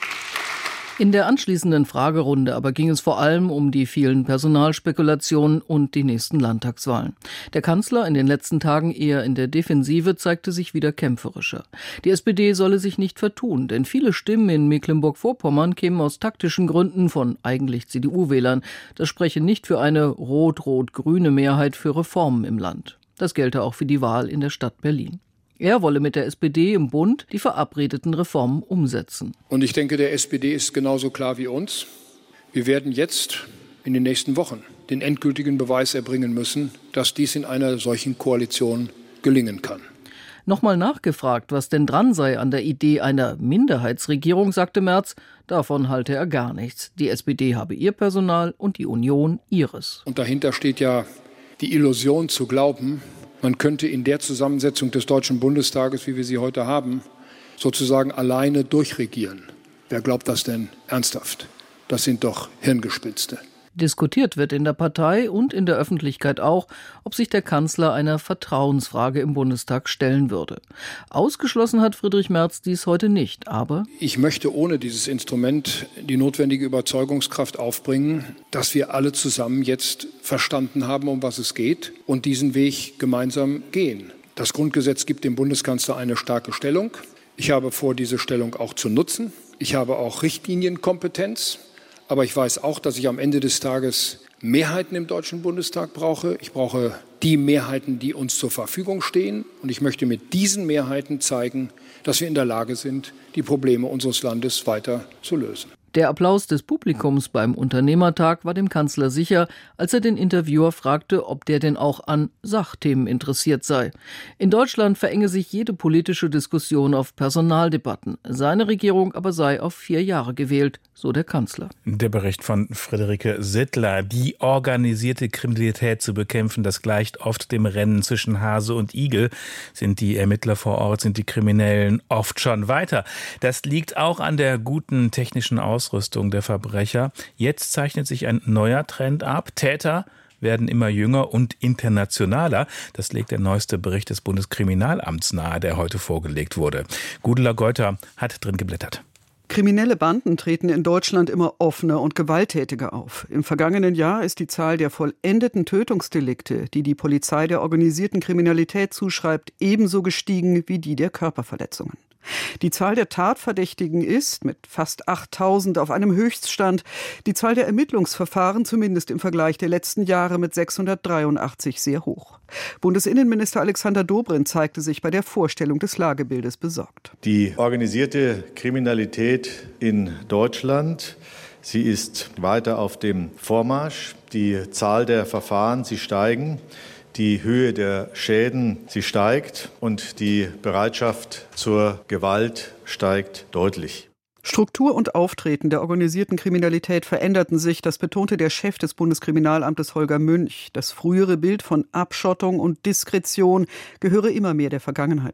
In der anschließenden Fragerunde aber ging es vor allem um die vielen Personalspekulationen und die nächsten Landtagswahlen. Der Kanzler, in den letzten Tagen eher in der Defensive, zeigte sich wieder kämpferischer. Die S P D solle sich nicht vertun, denn viele Stimmen in Mecklenburg-Vorpommern kämen aus taktischen Gründen von eigentlich C D U-Wählern. Das spreche nicht für eine rot-rot-grüne Mehrheit für Reformen im Land. Das gelte auch für die Wahl in der Stadt Berlin. Er wolle mit der S P D im Bund die verabredeten Reformen umsetzen. Und ich denke, der S P D ist genauso klar wie uns. Wir werden jetzt in den nächsten Wochen den endgültigen Beweis erbringen müssen, dass dies in einer solchen Koalition gelingen kann. Nochmal nachgefragt, was denn dran sei an der Idee einer Minderheitsregierung, sagte Merz, davon halte er gar nichts. Die S P D habe ihr Personal und die Union ihres. Und dahinter steht ja die Illusion zu glauben, man könnte in der Zusammensetzung des Deutschen Bundestages, wie wir sie heute haben, sozusagen alleine durchregieren. Wer glaubt das denn ernsthaft? Das sind doch Hirngespinste. Diskutiert wird in der Partei und in der Öffentlichkeit auch, ob sich der Kanzler einer Vertrauensfrage im Bundestag stellen würde. Ausgeschlossen hat Friedrich Merz dies heute nicht, aber ich möchte ohne dieses Instrument die notwendige Überzeugungskraft aufbringen, dass wir alle zusammen jetzt verstanden haben, um was es geht und diesen Weg gemeinsam gehen. Das Grundgesetz gibt dem Bundeskanzler eine starke Stellung. Ich habe vor, diese Stellung auch zu nutzen. Ich habe auch Richtlinienkompetenz. Aber ich weiß auch, dass ich am Ende des Tages Mehrheiten im Deutschen Bundestag brauche. Ich brauche die Mehrheiten, die uns zur Verfügung stehen. Und ich möchte mit diesen Mehrheiten zeigen, dass wir in der Lage sind, die Probleme unseres Landes weiter zu lösen. Der Applaus des Publikums beim Unternehmertag war dem Kanzler sicher, als er den Interviewer fragte, ob der denn auch an Sachthemen interessiert sei. In Deutschland verenge sich jede politische Diskussion auf Personaldebatten. Seine Regierung aber sei auf vier Jahre gewählt, so der Kanzler. Der Bericht von Friederike Sittler. Die organisierte Kriminalität zu bekämpfen, das gleicht oft dem Rennen zwischen Hase und Igel. Sind die Ermittler vor Ort, sind die Kriminellen oft schon weiter. Das liegt auch an der guten technischen Ausrüstung Ausrüstung der Verbrecher. Jetzt zeichnet sich ein neuer Trend ab. Täter werden immer jünger und internationaler. Das legt der neueste Bericht des Bundeskriminalamts nahe, der heute vorgelegt wurde. Gudula Geuter hat drin geblättert. Kriminelle Banden treten in Deutschland immer offener und gewalttätiger auf. Im vergangenen Jahr ist die Zahl der vollendeten Tötungsdelikte, die die Polizei der organisierten Kriminalität zuschreibt, ebenso gestiegen wie die der Körperverletzungen. Die Zahl der Tatverdächtigen ist mit fast achttausend auf einem Höchststand. Die Zahl der Ermittlungsverfahren, zumindest im Vergleich der letzten Jahre, mit sechshundertdreiundachtzig sehr hoch. Bundesinnenminister Alexander Dobrindt zeigte sich bei der Vorstellung des Lagebildes besorgt. Die organisierte Kriminalität in Deutschland, sie ist weiter auf dem Vormarsch. Die Zahl der Verfahren, sie steigen. Die Höhe der Schäden, sie steigt und die Bereitschaft zur Gewalt steigt deutlich. Struktur und Auftreten der organisierten Kriminalität veränderten sich, das betonte der Chef des Bundeskriminalamtes Holger Münch. Das frühere Bild von Abschottung und Diskretion gehöre immer mehr der Vergangenheit an.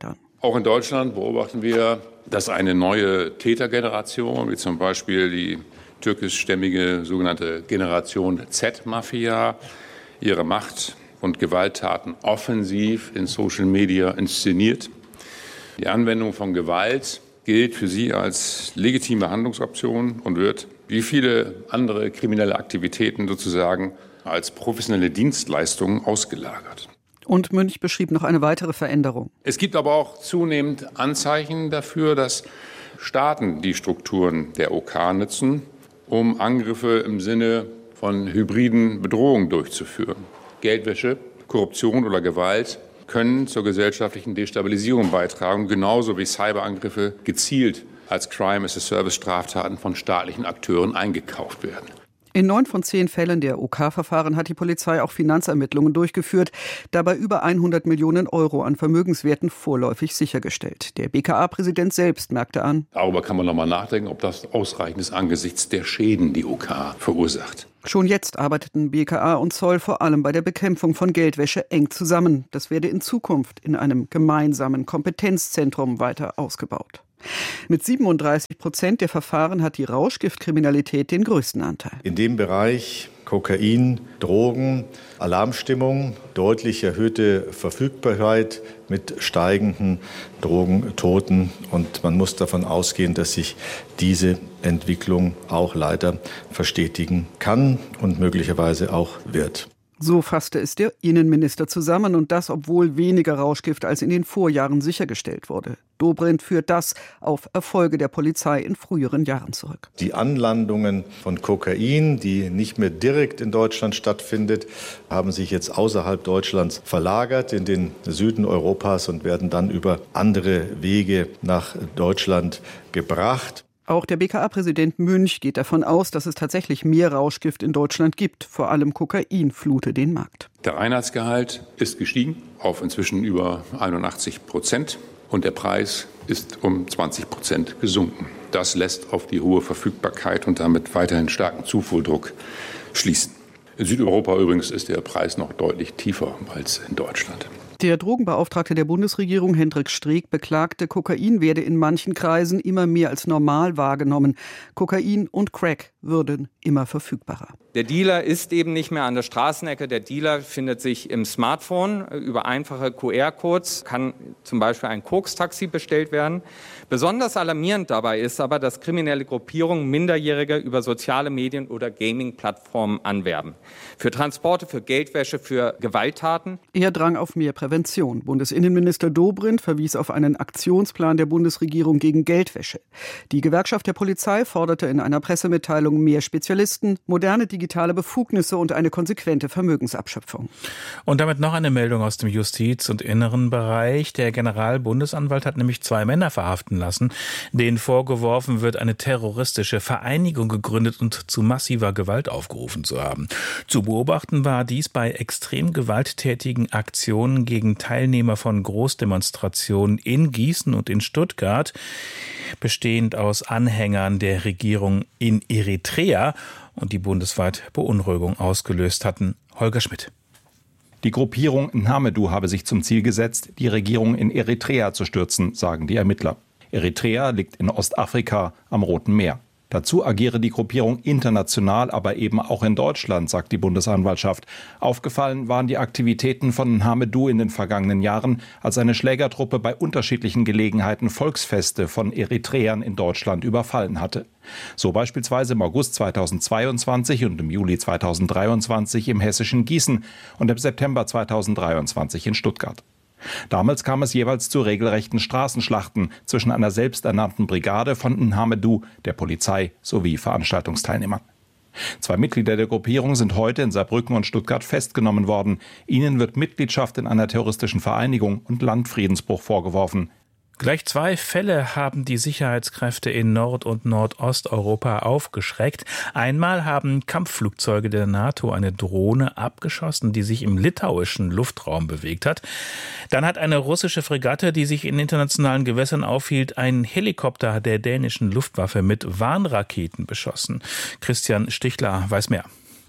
Auch in Deutschland beobachten wir, dass eine neue Tätergeneration, wie zum Beispiel die türkischstämmige sogenannte Generation Z-Mafia, ihre Macht- und Gewalttaten offensiv in Social Media inszeniert. Die Anwendung von Gewalt gilt für sie als legitime Handlungsoption und wird, wie viele andere kriminelle Aktivitäten, sozusagen als professionelle Dienstleistung ausgelagert. Und Münch beschrieb noch eine weitere Veränderung. Es gibt aber auch zunehmend Anzeichen dafür, dass Staaten die Strukturen der O K nutzen, um Angriffe im Sinne von hybriden Bedrohungen durchzuführen. Geldwäsche, Korruption oder Gewalt können zur gesellschaftlichen Destabilisierung beitragen, genauso wie Cyberangriffe gezielt als Crime-as-a-Service-Straftaten von staatlichen Akteuren eingekauft werden. In neun von zehn Fällen der O K-Verfahren hat die Polizei auch Finanzermittlungen durchgeführt, dabei über hundert Millionen Euro an Vermögenswerten vorläufig sichergestellt. Der B K A-Präsident selbst merkte an: Darüber kann man noch mal nachdenken, ob das ausreichend ist angesichts der Schäden, die O K verursacht. Schon jetzt arbeiteten B K A und Zoll vor allem bei der Bekämpfung von Geldwäsche eng zusammen. Das werde in Zukunft in einem gemeinsamen Kompetenzzentrum weiter ausgebaut. Mit siebenunddreißig Prozent der Verfahren hat die Rauschgiftkriminalität den größten Anteil. In dem Bereich Kokain, Drogen, Alarmstimmung, deutlich erhöhte Verfügbarkeit mit steigenden Drogentoten. Und man muss davon ausgehen, dass sich diese Entwicklung auch leider verstetigen kann und möglicherweise auch wird. So fasste es der Innenminister zusammen, und das, obwohl weniger Rauschgift als in den Vorjahren sichergestellt wurde. Dobrindt führt das auf Erfolge der Polizei in früheren Jahren zurück. Die Anlandungen von Kokain, die nicht mehr direkt in Deutschland stattfindet, haben sich jetzt außerhalb Deutschlands verlagert in den Süden Europas und werden dann über andere Wege nach Deutschland gebracht. Auch der B K A-Präsident Münch geht davon aus, dass es tatsächlich mehr Rauschgift in Deutschland gibt. Vor allem Kokain flute den Markt. Der Reinheitsgehalt ist gestiegen auf inzwischen über einundachtzig Prozent und der Preis ist um zwanzig Prozent gesunken. Das lässt auf die hohe Verfügbarkeit und damit weiterhin starken Zufuhrdruck schließen. In Südeuropa übrigens ist der Preis noch deutlich tiefer als in Deutschland. Der Drogenbeauftragte der Bundesregierung, Hendrik Streeck, beklagte, Kokain werde in manchen Kreisen immer mehr als normal wahrgenommen. Kokain und Crack würden immer verfügbarer. Der Dealer ist eben nicht mehr an der Straßenecke. Der Dealer findet sich im Smartphone. Über einfache Q R-Codes kann zum Beispiel ein Koks-Taxi bestellt werden. Besonders alarmierend dabei ist aber, dass kriminelle Gruppierungen Minderjährige über soziale Medien oder Gaming-Plattformen anwerben. Für Transporte, für Geldwäsche, für Gewalttaten. Er drang auf mehr Prävention. Bundesinnenminister Dobrindt verwies auf einen Aktionsplan der Bundesregierung gegen Geldwäsche. Die Gewerkschaft der Polizei forderte in einer Pressemitteilung mehr Spezialisten, moderne digitale Befugnisse und eine konsequente Vermögensabschöpfung. Und damit noch eine Meldung aus dem Justiz- und inneren Bereich. Der Generalbundesanwalt hat nämlich zwei Männer verhaften lassen, denen vorgeworfen wird, eine terroristische Vereinigung gegründet und zu massiver Gewalt aufgerufen zu haben. Zu beobachten war dies bei extrem gewalttätigen Aktionen gegen Teilnehmer von Großdemonstrationen in Gießen und in Stuttgart, bestehend aus Anhängern der Regierung in Eritrea und die bundesweit Beunruhigung ausgelöst hatten. Holger Schmidt. Die Gruppierung Nhamedu habe sich zum Ziel gesetzt, die Regierung in Eritrea zu stürzen, sagen die Ermittler. Eritrea liegt in Ostafrika am Roten Meer. Dazu agiere die Gruppierung international, aber eben auch in Deutschland, sagt die Bundesanwaltschaft. Aufgefallen waren die Aktivitäten von Nhamedu in den vergangenen Jahren, als eine Schlägertruppe bei unterschiedlichen Gelegenheiten Volksfeste von Eritreern in Deutschland überfallen hatte. So beispielsweise im August zweitausendzweiundzwanzig und im Juli zweitausenddreiundzwanzig im hessischen Gießen und im September zweitausenddreiundzwanzig in Stuttgart. Damals kam es jeweils zu regelrechten Straßenschlachten zwischen einer selbsternannten Brigade von Nhamedu, der Polizei sowie Veranstaltungsteilnehmern. Zwei Mitglieder der Gruppierung sind heute in Saarbrücken und Stuttgart festgenommen worden. Ihnen wird Mitgliedschaft in einer terroristischen Vereinigung und Landfriedensbruch vorgeworfen. Gleich zwei Fälle haben die Sicherheitskräfte in Nord- und Nordosteuropa aufgeschreckt. Einmal haben Kampfflugzeuge der NATO eine Drohne abgeschossen, die sich im litauischen Luftraum bewegt hat. Dann hat eine russische Fregatte, die sich in internationalen Gewässern aufhielt, einen Helikopter der dänischen Luftwaffe mit Warnraketen beschossen. Christian Stichler weiß mehr.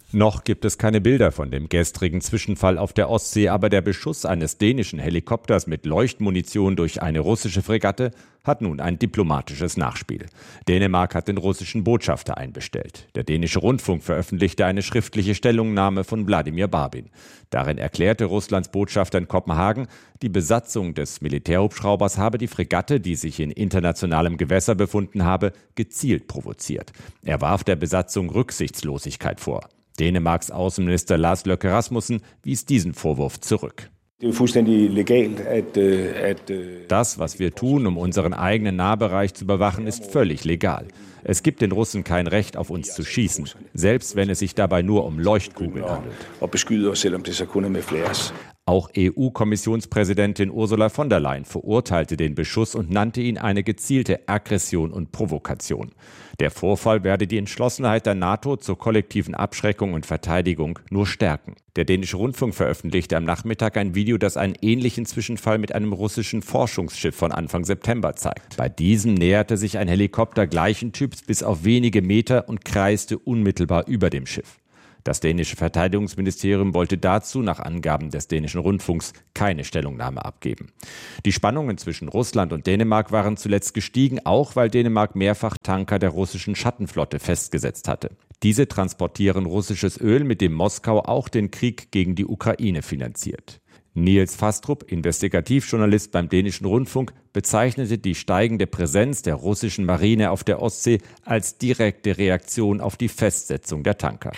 Noch gibt es keine Bilder von dem gestrigen Zwischenfall auf der Ostsee, aber der Beschuss eines dänischen Helikopters mit Leuchtmunition durch eine russische Fregatte hat nun ein diplomatisches Nachspiel. Dänemark hat den russischen Botschafter einbestellt. Der dänische Rundfunk veröffentlichte eine schriftliche Stellungnahme von Vladimir Barbin. Darin erklärte Russlands Botschafter in Kopenhagen, die Besatzung des Militärhubschraubers habe die Fregatte, die sich in internationalem Gewässer befunden habe, gezielt provoziert. Er warf der Besatzung Rücksichtslosigkeit vor. Dänemarks Außenminister Lars Løkke Rasmussen wies diesen Vorwurf zurück. Das, was wir tun, um unseren eigenen Nahbereich zu überwachen, ist völlig legal. Es gibt den Russen kein Recht, auf uns zu schießen, selbst wenn es sich dabei nur um Leuchtkugeln handelt. Auch E U-Kommissionspräsidentin Ursula von der Leyen verurteilte den Beschuss und nannte ihn eine gezielte Aggression und Provokation. Der Vorfall werde die Entschlossenheit der NATO zur kollektiven Abschreckung und Verteidigung nur stärken. Der dänische Rundfunk veröffentlichte am Nachmittag ein Video, das einen ähnlichen Zwischenfall mit einem russischen Forschungsschiff von Anfang September zeigt. Bei diesem näherte sich ein Helikopter gleichen Typs bis auf wenige Meter und kreiste unmittelbar über dem Schiff. Das dänische Verteidigungsministerium wollte dazu, nach Angaben des dänischen Rundfunks, keine Stellungnahme abgeben. Die Spannungen zwischen Russland und Dänemark waren zuletzt gestiegen, auch weil Dänemark mehrfach Tanker der russischen Schattenflotte festgesetzt hatte. Diese transportieren russisches Öl, mit dem Moskau auch den Krieg gegen die Ukraine finanziert. Niels Fastrup, Investigativjournalist beim dänischen Rundfunk, bezeichnete die steigende Präsenz der russischen Marine auf der Ostsee als direkte Reaktion auf die Festsetzung der Tanker.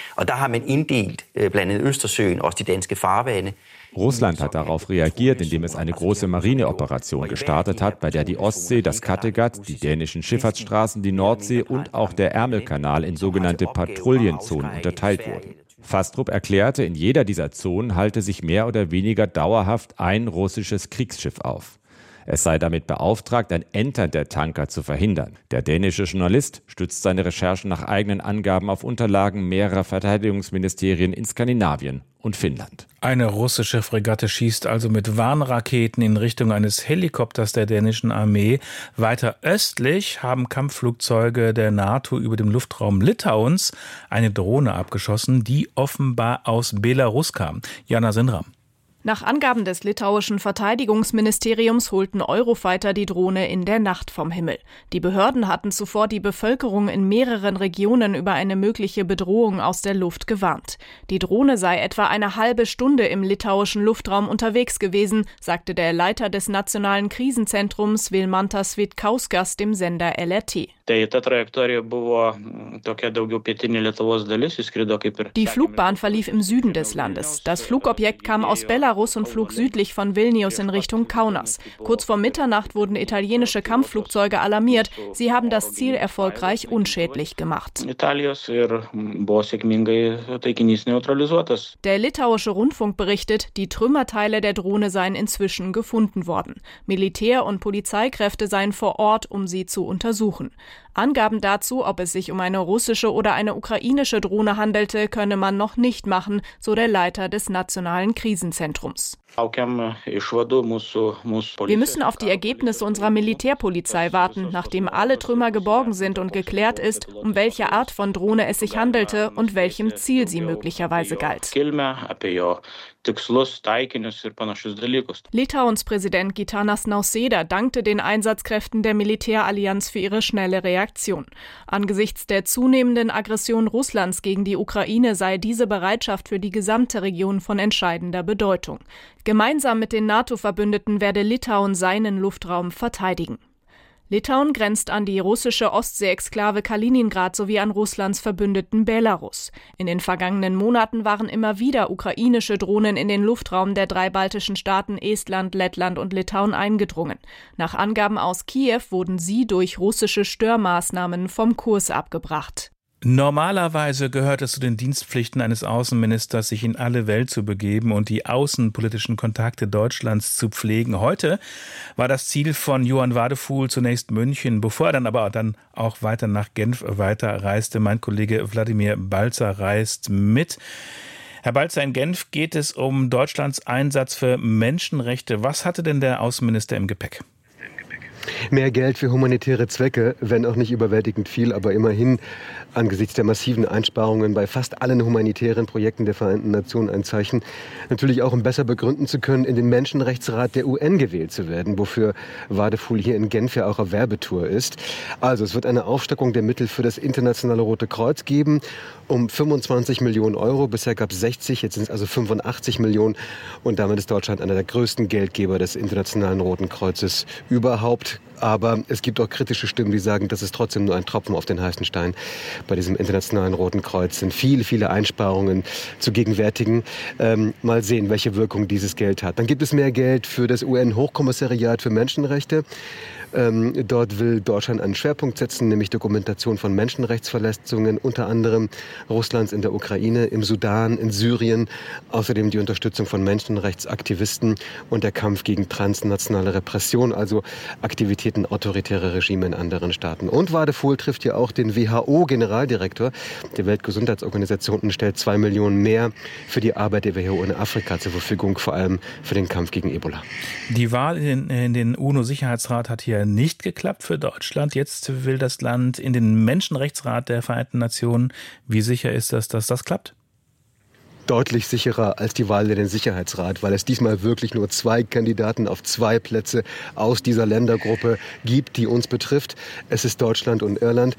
Russland hat darauf reagiert, indem es eine große Marineoperation gestartet hat, bei der die Ostsee, das Kattegat, die dänischen Schifffahrtsstraßen, die Nordsee und auch der Ärmelkanal in sogenannte Patrouillenzonen unterteilt wurden. Fastrup erklärte, in jeder dieser Zonen halte sich mehr oder weniger dauerhaft ein russisches Kriegsschiff auf. Es sei damit beauftragt, ein Entern der Tanker zu verhindern. Der dänische Journalist stützt seine Recherchen nach eigenen Angaben auf Unterlagen mehrerer Verteidigungsministerien in Skandinavien und Finnland. Eine russische Fregatte schießt also mit Warnraketen in Richtung eines Helikopters der dänischen Armee. Weiter östlich haben Kampfflugzeuge der NATO über dem Luftraum Litauens eine Drohne abgeschossen, die offenbar aus Belarus kam. Jana Sindram. Nach Angaben des litauischen Verteidigungsministeriums holten Eurofighter die Drohne in der Nacht vom Himmel. Die Behörden hatten zuvor die Bevölkerung in mehreren Regionen über eine mögliche Bedrohung aus der Luft gewarnt. Die Drohne sei etwa eine halbe Stunde im litauischen Luftraum unterwegs gewesen, sagte der Leiter des Nationalen Krisenzentrums Vilmantas Vitkauskas dem Sender L R T. Die Flugbahn verlief im Süden des Landes. Das Flugobjekt kam aus Belarus und flog südlich von Vilnius in Richtung Kaunas. Kurz vor Mitternacht wurden italienische Kampfflugzeuge alarmiert. Sie haben das Ziel erfolgreich unschädlich gemacht. Der litauische Rundfunk berichtet, die Trümmerteile der Drohne seien inzwischen gefunden worden. Militär- und Polizeikräfte seien vor Ort, um sie zu untersuchen. Angaben dazu, ob es sich um eine russische oder eine ukrainische Drohne handelte, könne man noch nicht machen, so der Leiter des Nationalen Krisenzentrums. Wir müssen auf die Ergebnisse unserer Militärpolizei warten, nachdem alle Trümmer geborgen sind und geklärt ist, um welche Art von Drohne es sich handelte und welchem Ziel sie möglicherweise galt. Litauens Präsident Gitanas Nausėda dankte den Einsatzkräften der Militärallianz für ihre schnelle Reaktion. Angesichts der zunehmenden Aggression Russlands gegen die Ukraine sei diese Bereitschaft für die gesamte Region von entscheidender Bedeutung. Gemeinsam mit den NATO-Verbündeten werde Litauen seinen Luftraum verteidigen. Litauen grenzt an die russische Ostsee-Exklave Kaliningrad sowie an Russlands Verbündeten Belarus. In den vergangenen Monaten waren immer wieder ukrainische Drohnen in den Luftraum der drei baltischen Staaten Estland, Lettland und Litauen eingedrungen. Nach Angaben aus Kiew wurden sie durch russische Störmaßnahmen vom Kurs abgebracht. Normalerweise gehört es zu den Dienstpflichten eines Außenministers, sich in alle Welt zu begeben und die außenpolitischen Kontakte Deutschlands zu pflegen. Heute war das Ziel von Johann Wadefuhl zunächst München, bevor er dann aber dann auch weiter nach Genf weiterreiste. Mein Kollege Wladimir Balzer reist mit. Herr Balzer, in Genf geht es um Deutschlands Einsatz für Menschenrechte. Was hatte denn der Außenminister im Gepäck? Mehr Geld für humanitäre Zwecke, wenn auch nicht überwältigend viel, aber immerhin angesichts der massiven Einsparungen bei fast allen humanitären Projekten der Vereinten Nationen ein Zeichen. Natürlich auch, um besser begründen zu können, in den Menschenrechtsrat der U N gewählt zu werden, wofür Wadefuhl hier in Genf ja auch auf Werbetour ist. Also es wird eine Aufstockung der Mittel für das Internationale Rote Kreuz geben, um fünfundzwanzig Millionen Euro. Bisher gab es sechzig, jetzt sind es also fünfundachtzig Millionen. Und damit ist Deutschland einer der größten Geldgeber des Internationalen Roten Kreuzes überhaupt. Aber es gibt auch kritische Stimmen, die sagen, das ist trotzdem nur ein Tropfen auf den heißen Stein. Bei diesem Internationalen Roten Kreuz sind viele, viele Einsparungen zu gegenwärtigen. Ähm, mal sehen, welche Wirkung dieses Geld hat. Dann gibt es mehr Geld für das U N-Hochkommissariat für Menschenrechte. Ähm, dort will Deutschland einen Schwerpunkt setzen, nämlich Dokumentation von Menschenrechtsverletzungen, unter anderem Russlands in der Ukraine, im Sudan, in Syrien. Außerdem die Unterstützung von Menschenrechtsaktivisten und der Kampf gegen transnationale Repression, also Aktivitäten autoritärer Regime in anderen Staaten. Und Wadefuhl trifft ja auch den W H O-Generaldirektor der Weltgesundheitsorganisation und stellt zwei Millionen mehr für die Arbeit der W H O in Afrika zur Verfügung, vor allem für den Kampf gegen Ebola. Die Wahl in, in den UNO-Sicherheitsrat hat hier nicht geklappt für Deutschland. Jetzt will das Land in den Menschenrechtsrat der Vereinten Nationen. Wie sicher ist das, dass das klappt? Deutlich sicherer als die Wahl in den Sicherheitsrat, weil es diesmal wirklich nur zwei Kandidaten auf zwei Plätze aus dieser Ländergruppe gibt, die uns betrifft. Es ist Deutschland und Irland.